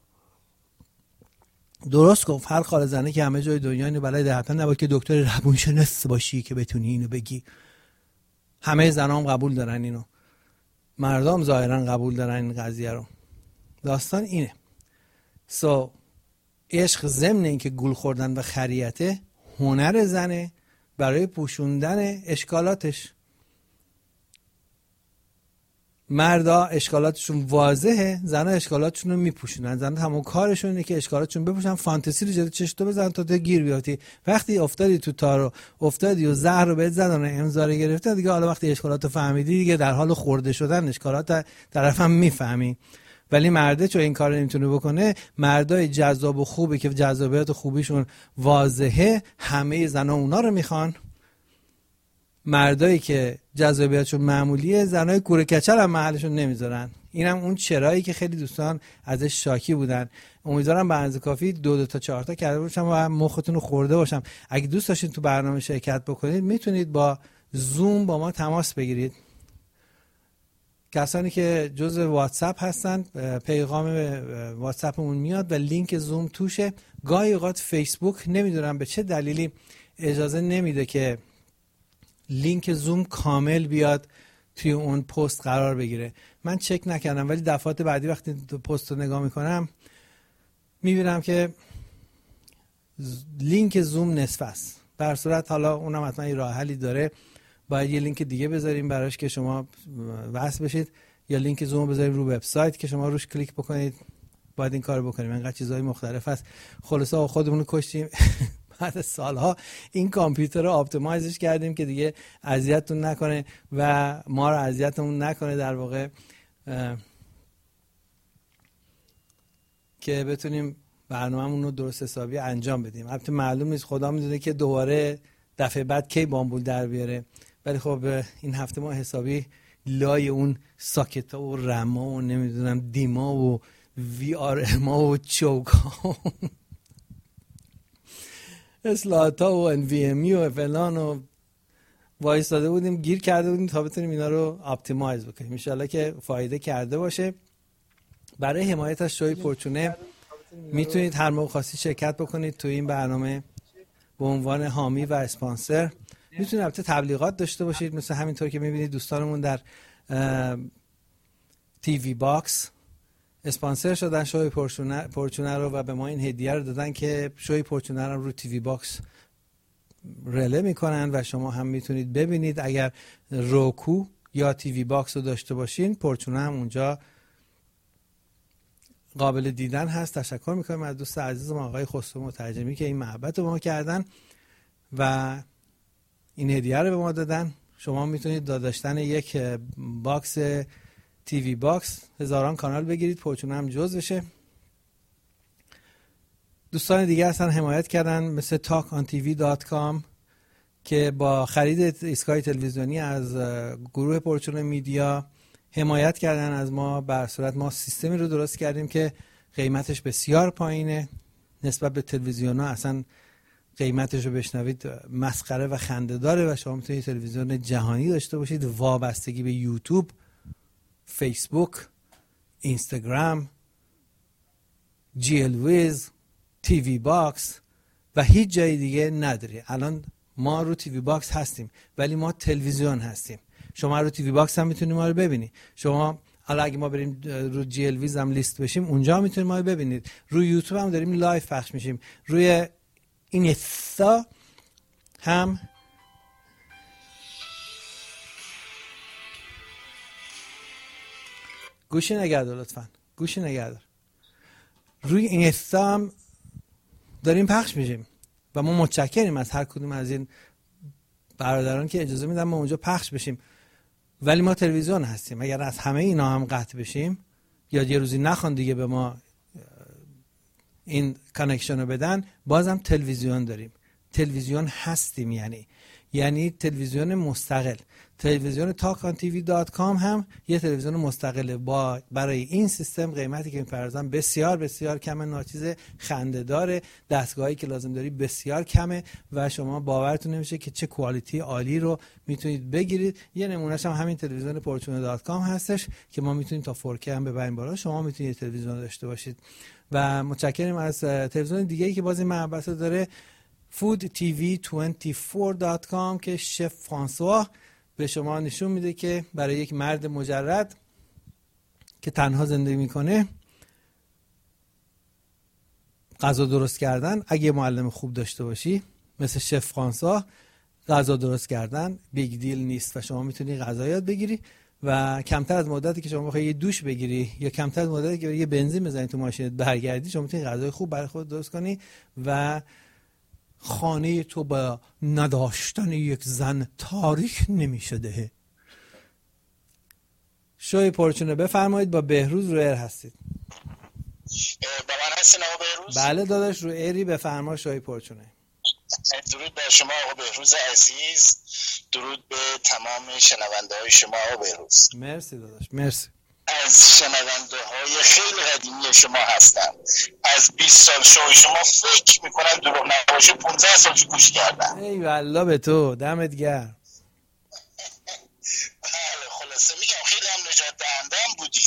درست گفت. هر خاله زنه که همه جای دنیا اینو بلد حتما نباید که دکتر روانشناس باشی که بتونی اینو بگی. همه زنام قبول دارن اینو، مردم ظاهرا قبول دارن این قضیه رو. داستان اینه. عشق ضمن این که گول خوردن و خریته هنر زنه برای پوشوندن اشکالاتش. مردا اشکالاتشون واضحه، زنها اشکالاتشون رو میپوشونن. زنها همون کارشون اینه که اشکالاتشون بپوشن، فانتزی رو جلوی چشم تو بزنن تا تو گیر بیاتی. وقتی افتادی تو تارو، افتادی و زهر رو بهت زدن و امضا رو گرفتن دیگه، حالا وقتی اشکالات رو فهمیدی دیگه در حال خورده شدن اشکالات طرفم میفهمی. ولی مرده چون این کار نمیتونه بکنه، مردای جذاب و خوبی که جذابیت خوبیشون واضحه همه زنها اونا رو میخوان. مردایی که جذابیتشون معمولیه زنای کوره کچل هم محلشون نمیذارن. اینم اون چرایی که خیلی دوستان ازش شاکی بودن. امیدوارم به اندازه کافی 2 تا 4 تا کرده باشم و مختون رو خورده باشم. اگه دوست داشتین تو برنامه شرکت بکنید میتونید با زوم با ما تماس بگیرید. کسانی که جزء واتساپ هستن پیغام واتساپمون میاد و لینک زوم توشه. گاهی اوقات فیسبوک نمیدونم به چه دلیلی اجازه نمیده که لینک زوم کامل بیاد توی اون پست قرار بگیره. من چک نکردم ولی دفعات بعدی وقتی پست رو نگاه میکنم میبینم که لینک زوم نصف است. بر صورت حالا اونم حتما یه راه حلی داره، باید یه لینک دیگه بذاریم براش که شما وصل بشید، یا لینک زوم بذاریم رو وبسایت که شما روش کلیک بکنید. باید این کارو بکنیم. انقدر چیزهای مختلف هست. خلاصه خودمون رو کشتیم. بعد سالها این کامپیوتر رو آپتیمایزش کردیم که دیگه اذیتتون نکنه و ما رو اذیتمون نکنه، در واقع که بتونیم برنامه‌مون رو درست حسابی انجام بدیم. البته معلوم نیست، خدا میدونه که دوباره دفعه بعد کی بامبول در بیاره، ولی خب این هفته ما حسابی لای اون ساکتا و رما و نمیدونم دیما و وی آر اما و چوکا اصلاحاتا و ان وی ام و فلان و وایستاده بودیم، گیر کرده بودیم تا بتونیم اینا رو اپتیمایز بکنیم. ان شاءالله که فایده کرده باشه. برای حمایت از شوی پرچونه میتونید هر موقع خواستید شرکت بکنید تو این برنامه. به عنوان حامی و اسپانسر. میتونید البته تبلیغات داشته باشید، مثل همینطور که میبینید دوستانمون در تیوی باکس اسپانسر شدن شوی پورچونه رو و به ما این هدیه رو دادن که شوی پورچونه رو تیوی باکس رله میکنن و شما هم میتونید ببینید. اگر روکو یا تیوی باکس رو داشته باشین، پورچونه هم اونجا قابل دیدن هست. تشکر میکنم از دوست عزیزم آقای خسرو مترجمی که این محبت رو به ما کردن و این هدیه رو به ما دادن. شما میتونید داشتن یک باکس تیوی باکس هزاران کانال بگیرید، پورچونه هم جز بشه. دوستان دیگه اصلا حمایت کردن مثل talkontv.com که با خرید ایستگاه تلویزیونی از گروه پورچونه میدیا حمایت کردن از ما. بر صورت ما سیستمی رو درست کردیم که قیمتش بسیار پایینه نسبت به تلویزیون ها. اصلا قیمتش رو بشنوید مسخره و خنده داره و شما میتونید تلویزیون جهانی داشته باشید وابستگی به یوتیوب، فیسبوک، اینستاگرام، جیل ویز، تیوی باکس و هیچ جای دیگه نداری. الان ما رو تیوی باکس هستیم ولی ما تلویزیون هستیم. شما رو تیوی باکس هم میتونید ما رو ببینید. شما حالا اگه ما بریم رو جیل ویز هم لیست بشیم اونجا میتونید ما رو ببینید. روی یوتیوب هم داریم لایو پخش میشیم. روی اینستا هم گوشی نگهدار لطفا، گوشی نگهدار. روی اینستا هم داریم پخش میشیم و ما متشکریم از هر کدوم از این برادران که اجازه میدن ما اونجا پخش بشیم. ولی ما تلویزیون هستیم. اگر از همه اینا هم قطع بشیم یا یه روزی نخوان دیگه به ما این کانکشن رو بدن، بازم تلویزیون داریم. تلویزیون هستیم، یعنی تلویزیون مستقل. تلویزیون talkontv.com هم یه تلویزیون مستقله. برای این سیستم قیمتی که می‌پردازن بسیار بسیار کمه، ناچیز خنده داره. دستگاهی که لازم داری بسیار کمه و شما باورتون نمیشه که چه کوالیتی عالی رو میتونید بگیرید. یه نمونهش هم همین تلویزیون porchune.com هستش که ما میتونیم تا 4K هم ببریم بالا. شما میتونید تلویزیون داشته باشید. و متشکرم از تلویزیون دیگه‌ای که باز این محبت داره، foodtv24.com که شف فرانسوا به شما نشون میده که برای یک مرد مجرد که تنها زندگی میکنه غذا درست کردن، اگه معلم خوب داشته باشی مثل شف فرانسوا، غذا درست کردن بیگ دیل نیست و شما میتونی غذا یاد بگیری و کمتر از مدتی که شما بخوای یه دوش بگیری یا کمتر از مدتی که یه بنزین بزنی تو ماشینت برگردی، شما میتونی غذای خوب برای خودت درست کنی و خانه تو با نداشتن یک زن تاریک نمیشده. شوی پورچونه بفرمایید. با بهروز رو ایر هستید. با من هستین آقا بهروز؟ بله داداش، رو ایری. بفرما شوی پورچونه. درود بر شما آقا بهروز عزیز، درود به تمام شنونده های شما آقا بهروز. مرسی داداش، مرسی. از شنونده های خیلی قدیمی شما هستم. از 20 سال شوی شما فکر میکنم دروغ نباشه 15 سال گوش کردم. ای والله به تو، دمت گرم. بله خلاصه میگم خیلی هم نجات دهنده‌ام بودی.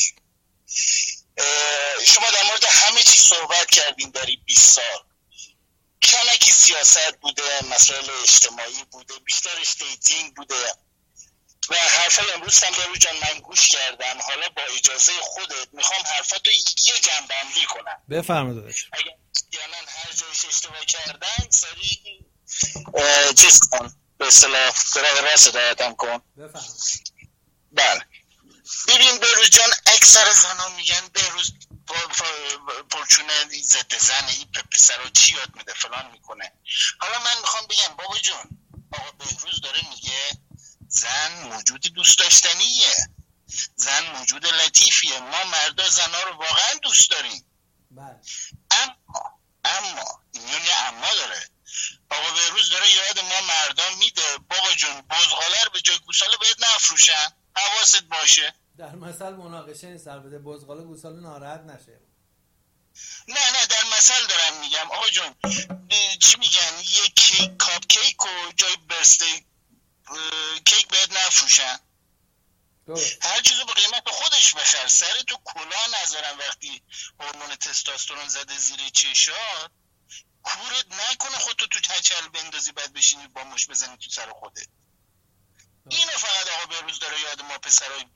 شما در مورد همه چی صحبت کردین در 20 سال. کمکی سیاست بوده، مسائل اجتماعی بوده، بیشترش دیتینگ بوده و حرفای امروز هم بهروز جان من گوش کردم. حالا با اجازه خودت میخوام حرفاتو یه جنبندی کنم. بفرمایید داداش. اگر من هر جایش اشتباه کردم سریع چیز کن، به اصطلاح راست هدایتم کن. بفرمایید. بله ببین بهروز جان، اکثر زنان میگن بهروز پورچونه ضد زنه، این پسر رو چی یاد میده فلان میکنه. حالا من میخوام بگم بابا جون، آقا بهروز داره میگه زن موجود دوست داشتنیه، زن موجود لطیفیه، ما مردا زنها رو واقعا دوست داریم. بله. اما این اما داره. آقا بهروز داره یاد ما مردا میده بابا جون بزغاله رو به جای گوساله باید نفروشن، حواست باشه. در مثل مناقشه نیست البته، بزغاله گوساله ناراحت نشه. نه در مثل دارم میگم آقا جون، چی میگن یه کیک کاپ کیک و جای برسته کیک باید نفروشن. هر چیزو به قیمت خودش بخر، سر تو کلاه نذارن وقتی هورمون تستوسترون زده زیر چشات. کورت نکنه خودتو تو کچل بندازی بعد بشینی با مش بزنی تو سر خودت. اینو فقط آقا بهروز داره یاد ما پسرای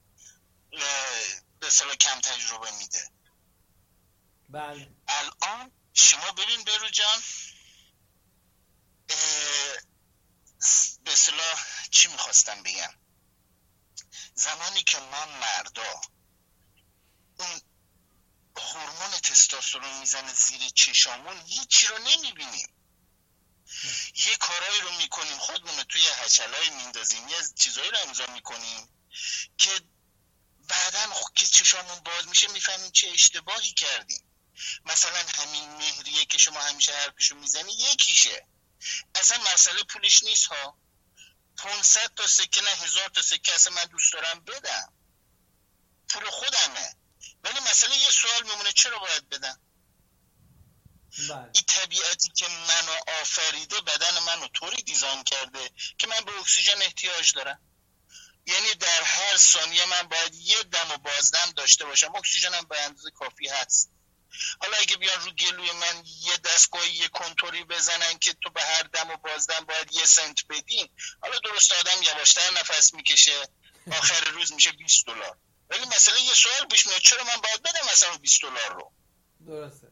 به اصطلاح کم تجربه میده. بله. الان شما ببین بهروز جان، به اصطلاح چی میخواستم بگم، زمانی که ما مردا اون هورمون تستوسترون میزنه زیر چشامون هیچی رو نمیبینیم، یه کارایی رو میکنیم خودمون توی هچلای میندازیم، یه چیزایی رو امضا میکنیم که بعدن که چشامون باز میشه میفهمیم چه اشتباهی کردیم. مثلا همین مهریه که شما همیشه حرفشو میزنی یکیشه، اصلا مسئله پولش نیست ها، 500 تا سکه نه 1000 تا سکه اصلا من دوست دارم بدم، پول خودمه، ولی مسئله یه سوال میمونه چرا باید بدم؟ این طبیعتی که منو آفریده بدن منو طوری دیزاین کرده که من به اکسیژن احتیاج دارم، یعنی در هر ثانیه من باید یه دم و بازدم داشته باشم، اکسیژنم به اندازه کافی هست. حالا اگه بیان رو گلوی من یه دستگاه یه کنتوری بزنن که تو به هر دم و بازدم باید 1 سنت بدی، حالا درست آدم یواشتر نفس میکشه، آخر روز میشه $20، ولی مثلا یه سوال پیش میاد چرا من باید بدم مثلا $20 رو؟ درسته.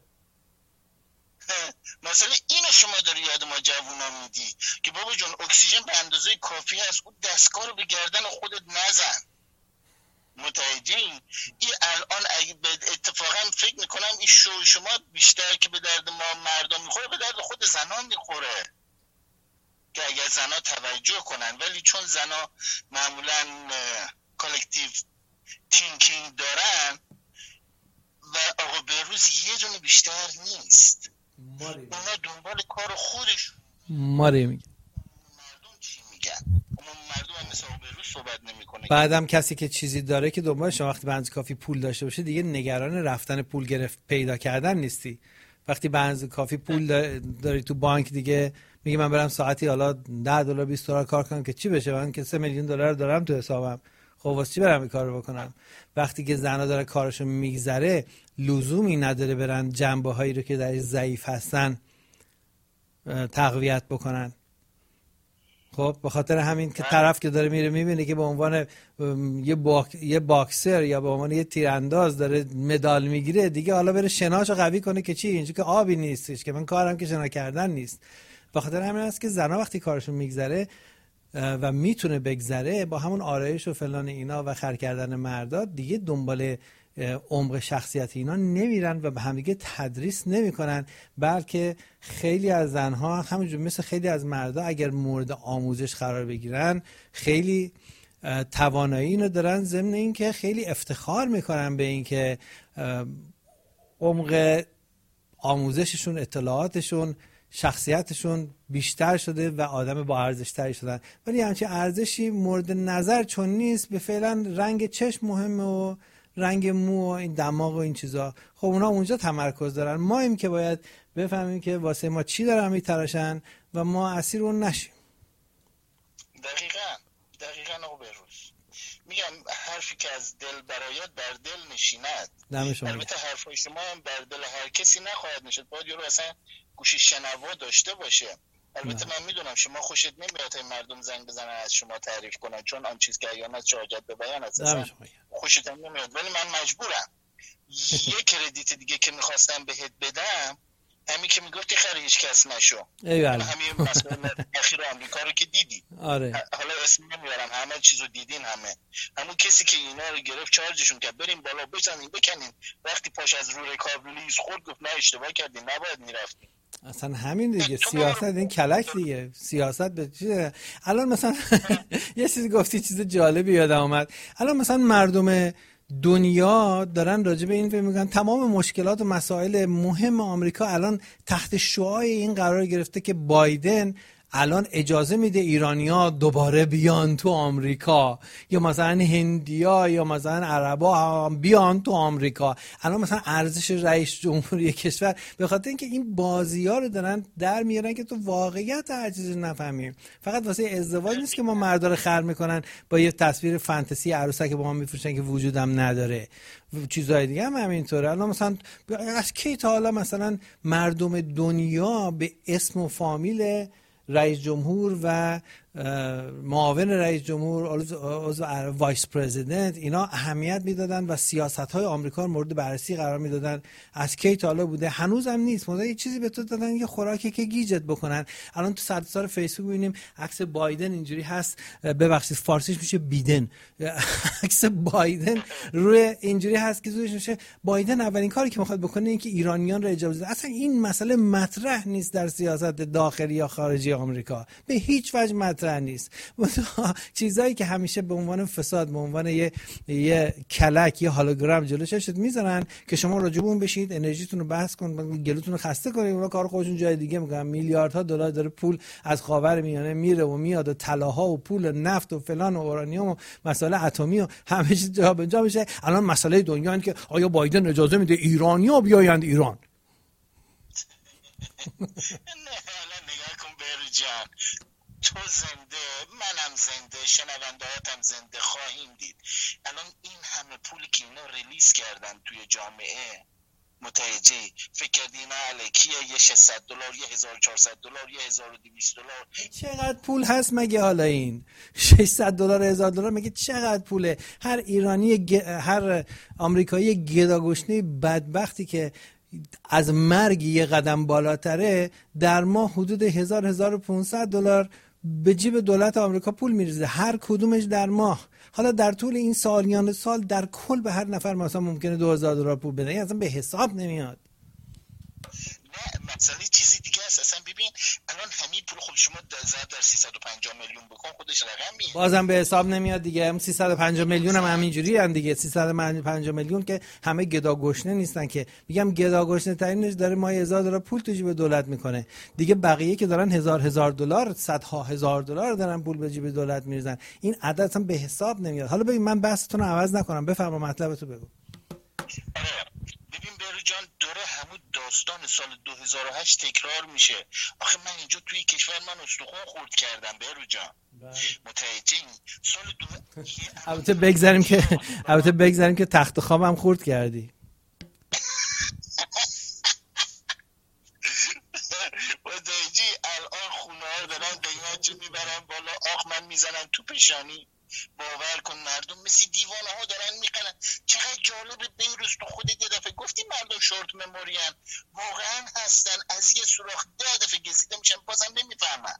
مثلا اینو شما داری یاد ما جوونا میدی که بابا جون اکسیژن به اندازه کافی هست، اون دستگاه رو به گردن خودت نزن. متوجهین؟ این الان اگه اتفاقا فکر میکنم این شو شما بیشتر که به درد ما مردم میخوره به درد خود زنان میخوره، که اگر زنا توجه کنن، ولی چون زنا معمولا کالکتیو تینکینگ دارن و آقا بهروز یه دونه بیشتر نیست، اونا دنبال کار خودش ماری میگن. مردم چی میگن؟ مردم هم مثل آقا بهروز صحبت نمیکنه. بعدم کسی که چیزی داره که دنبالش وقتی به اندازه کافی پول داشته باشه دیگه نگران رفتن پول گرفت پیدا کردن نیستی. وقتی به اندازه کافی پول داری تو بانک دیگه میگه من برم ساعتی حالا $10 $20 کار کنم که چی بشه، من که $3 میلیون دارم تو حسابم، خب واسه چی برم این کارو بکنم؟ وقتی که زنا داره کارشو میگذره لزومی نداره برن جنبه‌هایی رو که درش ضعیف هستن تقویت بکنن. خب به خاطر همین که طرف که داره میره میبینه که به عنوان یه باکسر یا به عنوان یه تیرانداز داره مدال میگیره دیگه، حالا بره شناشو قوی کنه که چی، اینجا که آبی نیستش، که من کارم که شنا کردن نیست. به خاطر همین است که زنا وقتی کارشون میگذره و میتونه بگذره با همون آرایش و فلان اینا و خر کردن مردا دیگه دنبال عمق شخصیت اینا نمیرن و به همدیگه تدریس نمیکنن، بلکه خیلی از زنها همونجور مثل خیلی از مردا اگر مورد آموزش قرار بگیرن خیلی توانایی اینو دارن، ضمن این که خیلی افتخار میکنن به این که عمق آموزششون، اطلاعاتشون، شخصیتشون بیشتر شده و آدم با ارزش تری شدن. ولی همچین ارزشی مورد نظر چون نیست، به فعلا رنگ چشم مهمه و رنگ مو و این دماغ و این چیزا، خب اونا اونجا تمرکز دارن. ما این که باید بفهمیم که واسه ما چی دارن میتراشن و ما اسیر اون نشیم. دقیقاً آقا بهروز میگم حرفی که از دل برایت بر دل نشیند. البته حرفای شما هم بر دل هر کسی نخواهد نشد، باید یارو اصلا گوش شنوا داشته باشه. البته من میدونم شما خوشت نمیاد مردم زنگ بزنن از شما تعریف کنن، چون آن چیز که ایانت شهادت به بیان است خوشت نمیاد، ولی من مجبورم. یه کردیت دیگه که میخواستم بهت بدم همین که میگفتی خیلی هیچ کس نشو، همین مسئله اخیر آمریکا رو که دیدی. آره. حالا اسم نمیارم، همه چیزو دیدین، همون کسی که اینا رو گرفت چارجشون کرد بریم بالا بزنین بکنین، وقتی پاش از رو رکاب لیز خورد گفت نه اشتباه کردین نباید میرفتین. اصلا همین دیگه سیاست، این کلک دیگه سیاست به چیه. الان مثلا یه چیزی گفتی چیز جالبی یادم اومد. الان مثلا مردم دنیا دارن راجع به این فکر میکنن تمام مشکلات و مسائل مهم آمریکا الان تحت شعاع این قرار گرفته که بایدن الان اجازه میده ایرانیا دوباره بیان تو آمریکا، یا مثلا هندیا یا مثلا عربا بیان تو آمریکا. الان مثلا ارزش رئیس جمهوری کشور به خاطر اینکه این بازی‌ها رو دارن در میارن که تو واقعیت هر چیزی نفهمیم. فقط واسه ازدواج نیست که ما مردا رو خر میکنن با یه تصویر فانتزی عروسک با ما میفروشن که وجودم نداره، چیزای دیگه هم همینطوره. الان مثلا از کی تا حالا مثلا مردم دنیا به اسم و فامیل رئیس جمهور و معاون رئیس جمهور، وایس پرزیدنت، اینا اهمیت میدادن و سیاست‌های آمریکا رو مورد بررسی قرار میدادن؟ از کی تا حالا بوده؟ هنوزم نیست. مثلا یه چیزی به تو دادن، یه خوراکی که گیجت بکنن. الان تو سر فیسبوک می‌بینیم عکس بایدن اینجوری هست، ببخشید فارسیش میشه بیدن، عکس بایدن روی اینجوری هست که زودش میشه بایدن اولین کاری که میخواد بکنه این که ایرانیان رو اجازه بده. اصلا این مسئله مطرح نیست در سیاست داخلی یا خارجی آمریکا، به هیچ وجه مطرح نیست. چیزایی که همیشه به عنوان فساد، به عنوان یه کلک، یه هولوگرام جلوی چشت میذارن که شما راجع به اون بشید، انرژیتون رو بحث کنید، گلوتون رو خسته کنید، اونا کار خودشون جای دیگه میکنن. میلیاردها دلار داره پول از خاورمیانه میره و میاد و طلاها و پول نفت و فلان و اورانیوم و مسائل اتمی و همه چیز جابجا میشه. الان مسئله دنیا اینه که آیا بایدن اجازه میده ایرانی‌ها بیایند ایران؟ نه حالا نگاه کن بهروز، تو زنده، منم زنده، شنوندهاتم زنده خواهیم دید. الان این همه پولی که اینا ریلیز کردن توی جامعه، متوجه فکر کردی اینا الکیه؟ یه $600، یه $1400، یه $1200. چقدر پول هست مگه حالا این $600 $1000 مگه چقدر پوله؟ هر ایرانی هر آمریکایی گداگشنه بدبختی که از مرگ یه قدم بالاتره در ماه حدود $1000-1500 به جیب دولت آمریکا پول میریزه، هر کدومش در ماه. حالا در طول این سالیان سال در کل به هر نفر مثلا ممکنه $2000 پول بده، اصلا به حساب نمیاد. نه مسئله چیزی دیگه است. اصلا ببین الان همین پول خود شما ضرب در 350 میلیون بکن، خودش رقمیه، بازم به حساب نمیاد دیگه. هم 350 میلیون هم همینجوری هم دیگه. 350 میلیون که همه گداگشنه نیستن که، میگم گداگشنه ترینش داره ماه $1000 پول تو جیب دولت میکنه دیگه. بقیه که دارن $1000 صدها $1000 دارن پول به جیب دولت میریزن. این عدد اصلا به حساب نمیاد. حالا ببین من بحثتون رو عوض نکنم، بفرما مطلبتو بگو. ببین بهروز جان، داره همون داستان سال 2008 تکرار میشه. آخه من اینجا توی کشور من استخوان خورد کردم بهروز جان، متوجهی؟ سال البته بگذاریم که تخت خوابم خورد کردی. متوجهی؟ الان خونه ها دارن قیمت میبرن بالا، آخ من میزنن تو پیشانی. باور کن مردم مثل دیوانه ها دارن میکنن. چقدر جالبه بهروز، تو خودت یه دفعه گفتی مردم شورت مموری ان، واقعا هستن. از یه سوراخ 10 دفعه گزیده میشن بازم نمیفهمن.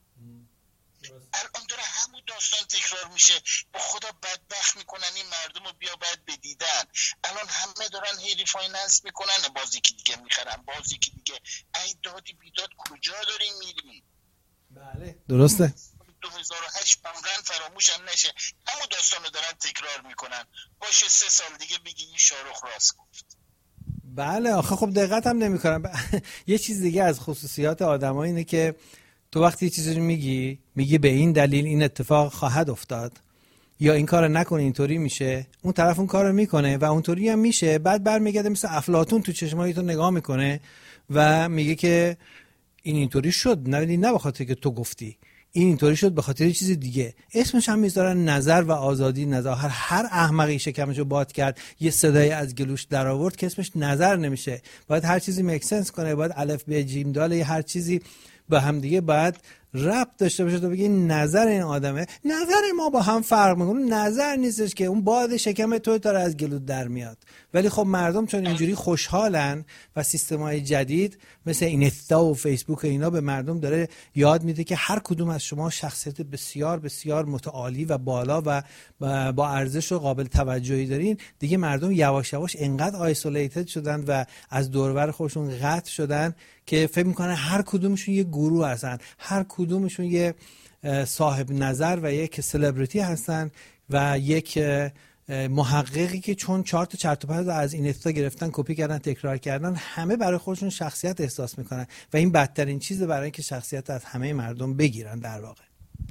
الان داره همون داستان تکرار میشه. با خدا بدبخت میکنن این مردم رو، بیا باید بدیدن. الان همه دارن هیری فایننس میکنن، بازی که دیگه میخرن، بازی که دیگه. ای دادی بیداد کجا داریم میریم؟ بله درسته. 2008 عمرن فراموش هم نشه. همون داستان رو دارن تکرار میکنن. باشه 3 سال دیگه بگی این شاروخ راست گفت. بله آخه خب دقت هم نمیکنن. یه چیز دیگه از خصوصیات آدم‌ها اینه که تو وقتی یه چیزی رو میگی به این دلیل این اتفاق خواهد افتاد یا این کارو نکن اینطوری میشه، اون طرف اون کارو میکنه و اونطوری هم میشه. بعد برمیگرده مثل افلاطون تو چشمای تو نگاه میکنه و میگه که این اینطوری شد، نه به خاطر که تو گفتی، این اینطوری شد به خاطر چیز دیگه. اسمش هم میذارن نظر و آزادی نظر. هر احمقی شکمشو باد کرد یه صدای از گلوش در آورد که اسمش نظر نمیشه. باید هر چیزی میک سنس کنه، باید الف ب جیم دال هر چیزی با هم دیگه باید ربط داشته باشه. تو بگی نظر این آدمه، نظر ما با هم فرق میکنه. نظر نیستش که اون باد شکم تو داره از گلوت در میاد. ولی خب مردم چون اینجوری خوشحالن و سیستم‌های جدید مثل اینستا و فیسبوک اینا به مردم داره یاد میده که هر کدوم از شما شخصیت بسیار بسیار متعالی و بالا و با ارزش و قابل توجهی دارین، دیگه مردم یواش یواش انقدر آیسولیتد شدن و از دور و بر خودشون قطع شدن که فکر میکنن هر کدومشون یه گروه هستن، هر کدومشون یه صاحب نظر و یک سلبریتی هستن و یک محققی که چون 4 تا چرت و پرت از این اتا گرفتن، کپی کردن، تکرار کردن، همه برای خودشون شخصیت احساس میکنن و این بدترین چیزه برای اینکه شخصیت از همه مردم بگیرن در واقع.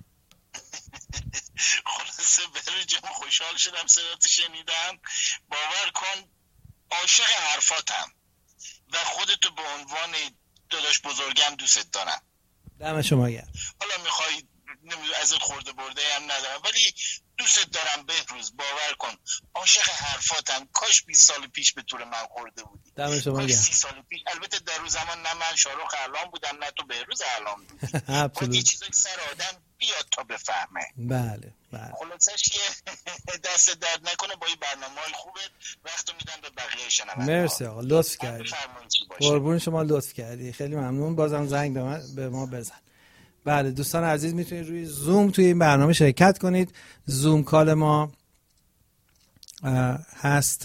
خلاصه برجام خوشحال شدم صدات شنیدم. باور کن عاشق حرفاتم و خودتو به عنوان داداش بزرگم دوست دارم. دم شما گرم. حالا میخوای ازت خورده برده هم ندارم ولی دوست دارم بهروز، باور کن عاشق حرفاتم. کاش 20 سال پیش به طور من خورده بودی. دم شما گرم. 30 سال پیش البته در اون زمان نه من شاروخ اعلام بودم نه تو بهروز اعلام بودی. باید یه چیزایی سر آدم بیاد تا بفهمه. بله بله. خلاصش که دست درد نکنه با این برنامه‌های خوبه. وقتو میدم به بقیه شنوندگان. مرسی آقا، لطف کردی. قربون شما، لطف کردی، خیلی ممنون. بازم زنگ به ما بزن. بله دوستان عزیز، میتونید روی زوم توی این برنامه شرکت کنید. زوم کال ما هست،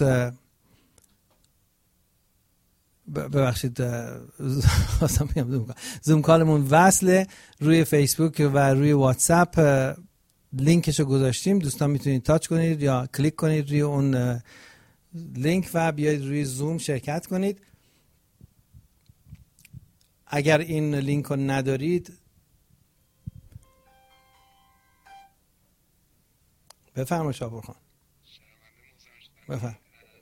ببخشید زوم کالمون وصله روی فیسبوک و روی واتساپ. لینکشو گذاشتیم، دوستان میتونید تاچ کنید یا کلیک کنید روی اون لینک و بیاید روی زوم شرکت کنید. اگر این لینک رو ندارید بفرما شاپور خان. بفرم.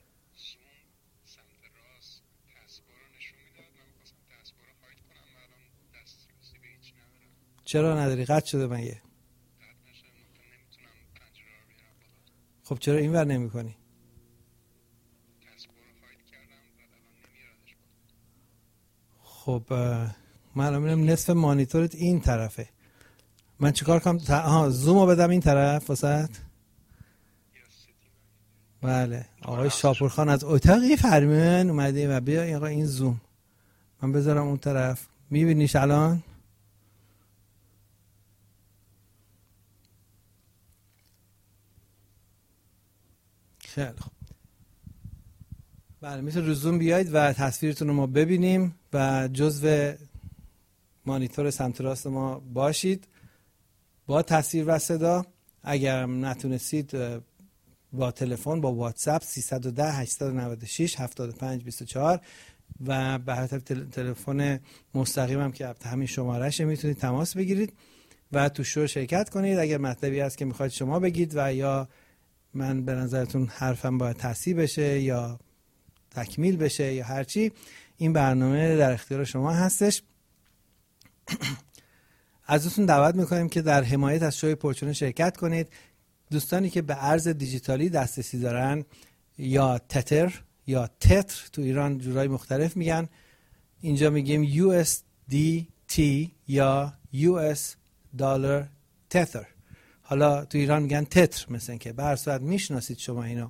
چرا نداری؟ قطع شده مگه؟ خب چرا این ور نمی کنی؟ خب من الان میرم نصف مانیتورت این طرفه. من چیکار کنم؟ زومو بدم این طرف واسط؟ بله آقای شاپورخان از اتاقی فرمون اومده و بیا آقا این زوم من بذارم اون طرف. میبینیش الان؟ خیلی خوب. بله میتونید رو زوم بیاید و تصویرتون رو ما ببینیم و جزو مانیتور سمت راست ما باشید با تصویر و صدا. اگر نتونستید با تلفن، با واتساپ 310 896 75 24 و به هر تلفن مستقیم هم که همین شمارهشه میتونید تماس بگیرید و تو شو شرکت کنید. اگر مطلبی هست که میخواید شما بگید و یا من به نظرتون حرفم باید تصحیح بشه یا تکمیل بشه یا هرچی، این برنامه در اختیار شما هستش. ازتون دعوت میکنیم که در حمایت از شوی پرچونه شرکت کنید. دوستانی که به ارز دیجیتالی دسترسی دارن یا تتر یا تتر تو ایران جورای مختلف میگن، اینجا میگیم USDT یا US دلار تتر. حالا تو ایران میگن تتر، مثلا که به هر صورت میشناسید شما اینو.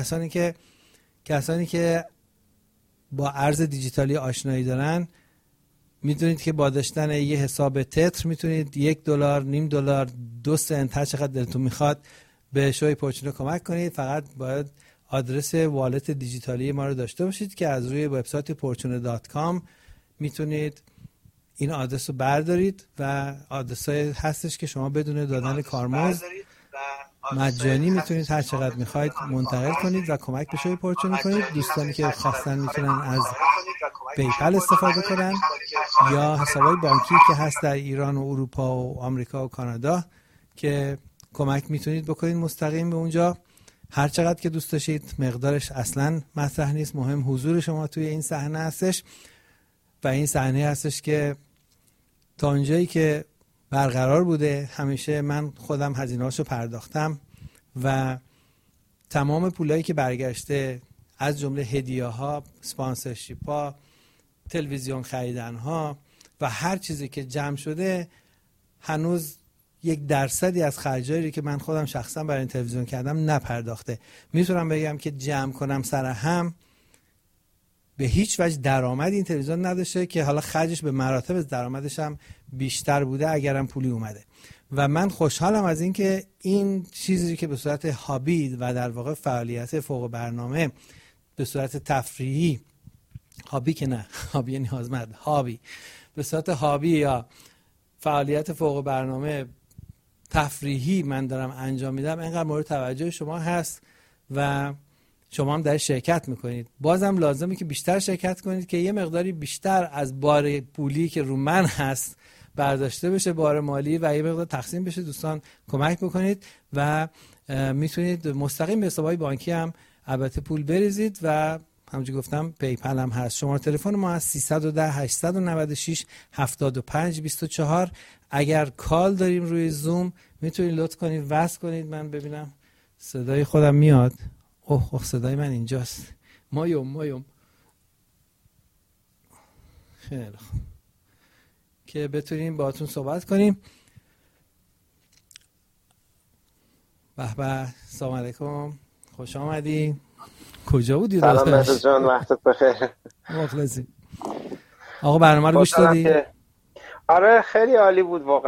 کسانی که با ارز دیجیتالی آشنایی دارن میدونید که با داشتن یه حساب تتر میتونید $1، نیم دلار، 2 سنت، هر چقدر دلتون میخواد به شوی پرچونه کمک کنید. فقط باید آدرس والت دیجیتالی ما رو داشته باشید که از روی وبسایت portune.com میتونید این آدرس رو بردارید و آدرسای هستش که شما بدون دادن کارمزد مجانی میتونید هر چقدر میخواید منتقل کنید و کمک به شوی پرچونه کنید. دوستانی که خواستن میتونن از پیپل استفاده کنن یا حسابای بانکی که هست در ایران و اروپا و آمریکا و کانادا که کمک میتونید بکنید مستقیم به اونجا. هر چقدر که دوست داشتید، مقدارش اصلا مطرح نیست، مهم حضور شما توی این صحنه هستش و این صحنه هستش که تا اونجایی که برقرار بوده همیشه من خودم هزینه‌هاشو پرداختم و تمام پولایی که برگشته از جمله هدیه‌ها، اسپانسرشیپ‌ها، تلویزیون خریدن‌ها و هر چیزی که جمع شده هنوز 1% از خرجایی که من خودم شخصا برای این تلویزیون کردم نپرداخته. میتونم بگم که جمع کنم سر هم به هیچ وجه درآمد این تلویزیون نداشته که حالا خرجش به مراتب از درآمدش هم بیشتر بوده اگرم پولی اومده. و من خوشحالم از این که این چیزی که به صورت هابی و در واقع فعالیت فوق برنامه به صورت تفریحی، هابی که نه، هابی نیازمند، هابی به صورت هابی یا فعالیت فوق برنامه تفریحی من دارم انجام میدم، اینقدر مورد توجه شما هست و شما هم در شرکت میکنید. بازم لازمه که بیشتر شرکت کنید که یه مقداری بیشتر از بار پولی که رو من هست برداشته بشه، بار مالی، و یه مقدار تقسیم بشه. دوستان کمک بکنید و میتونید مستقیم به حسابهای بانکی هم البته پول بریزید و همونجوری گفتم پیپل هم هست. شماره تلفن ما از 310 896 75 24. اگر کال داریم روی زوم میتونید لطف کنید وصل کنید. من ببینم صدای خودم میاد. اوه صدای من اینجاست. مایم خیلی خوب که بتونیم باهاتون صحبت کنیم. به سلام علیکم، خوش آمدی. کجا بودی؟ سلام مهداد جان، وقتت بخیر. مخلصی. آقا برنامه رو گوش دادی؟ آره خیلی عالی بود واقعا.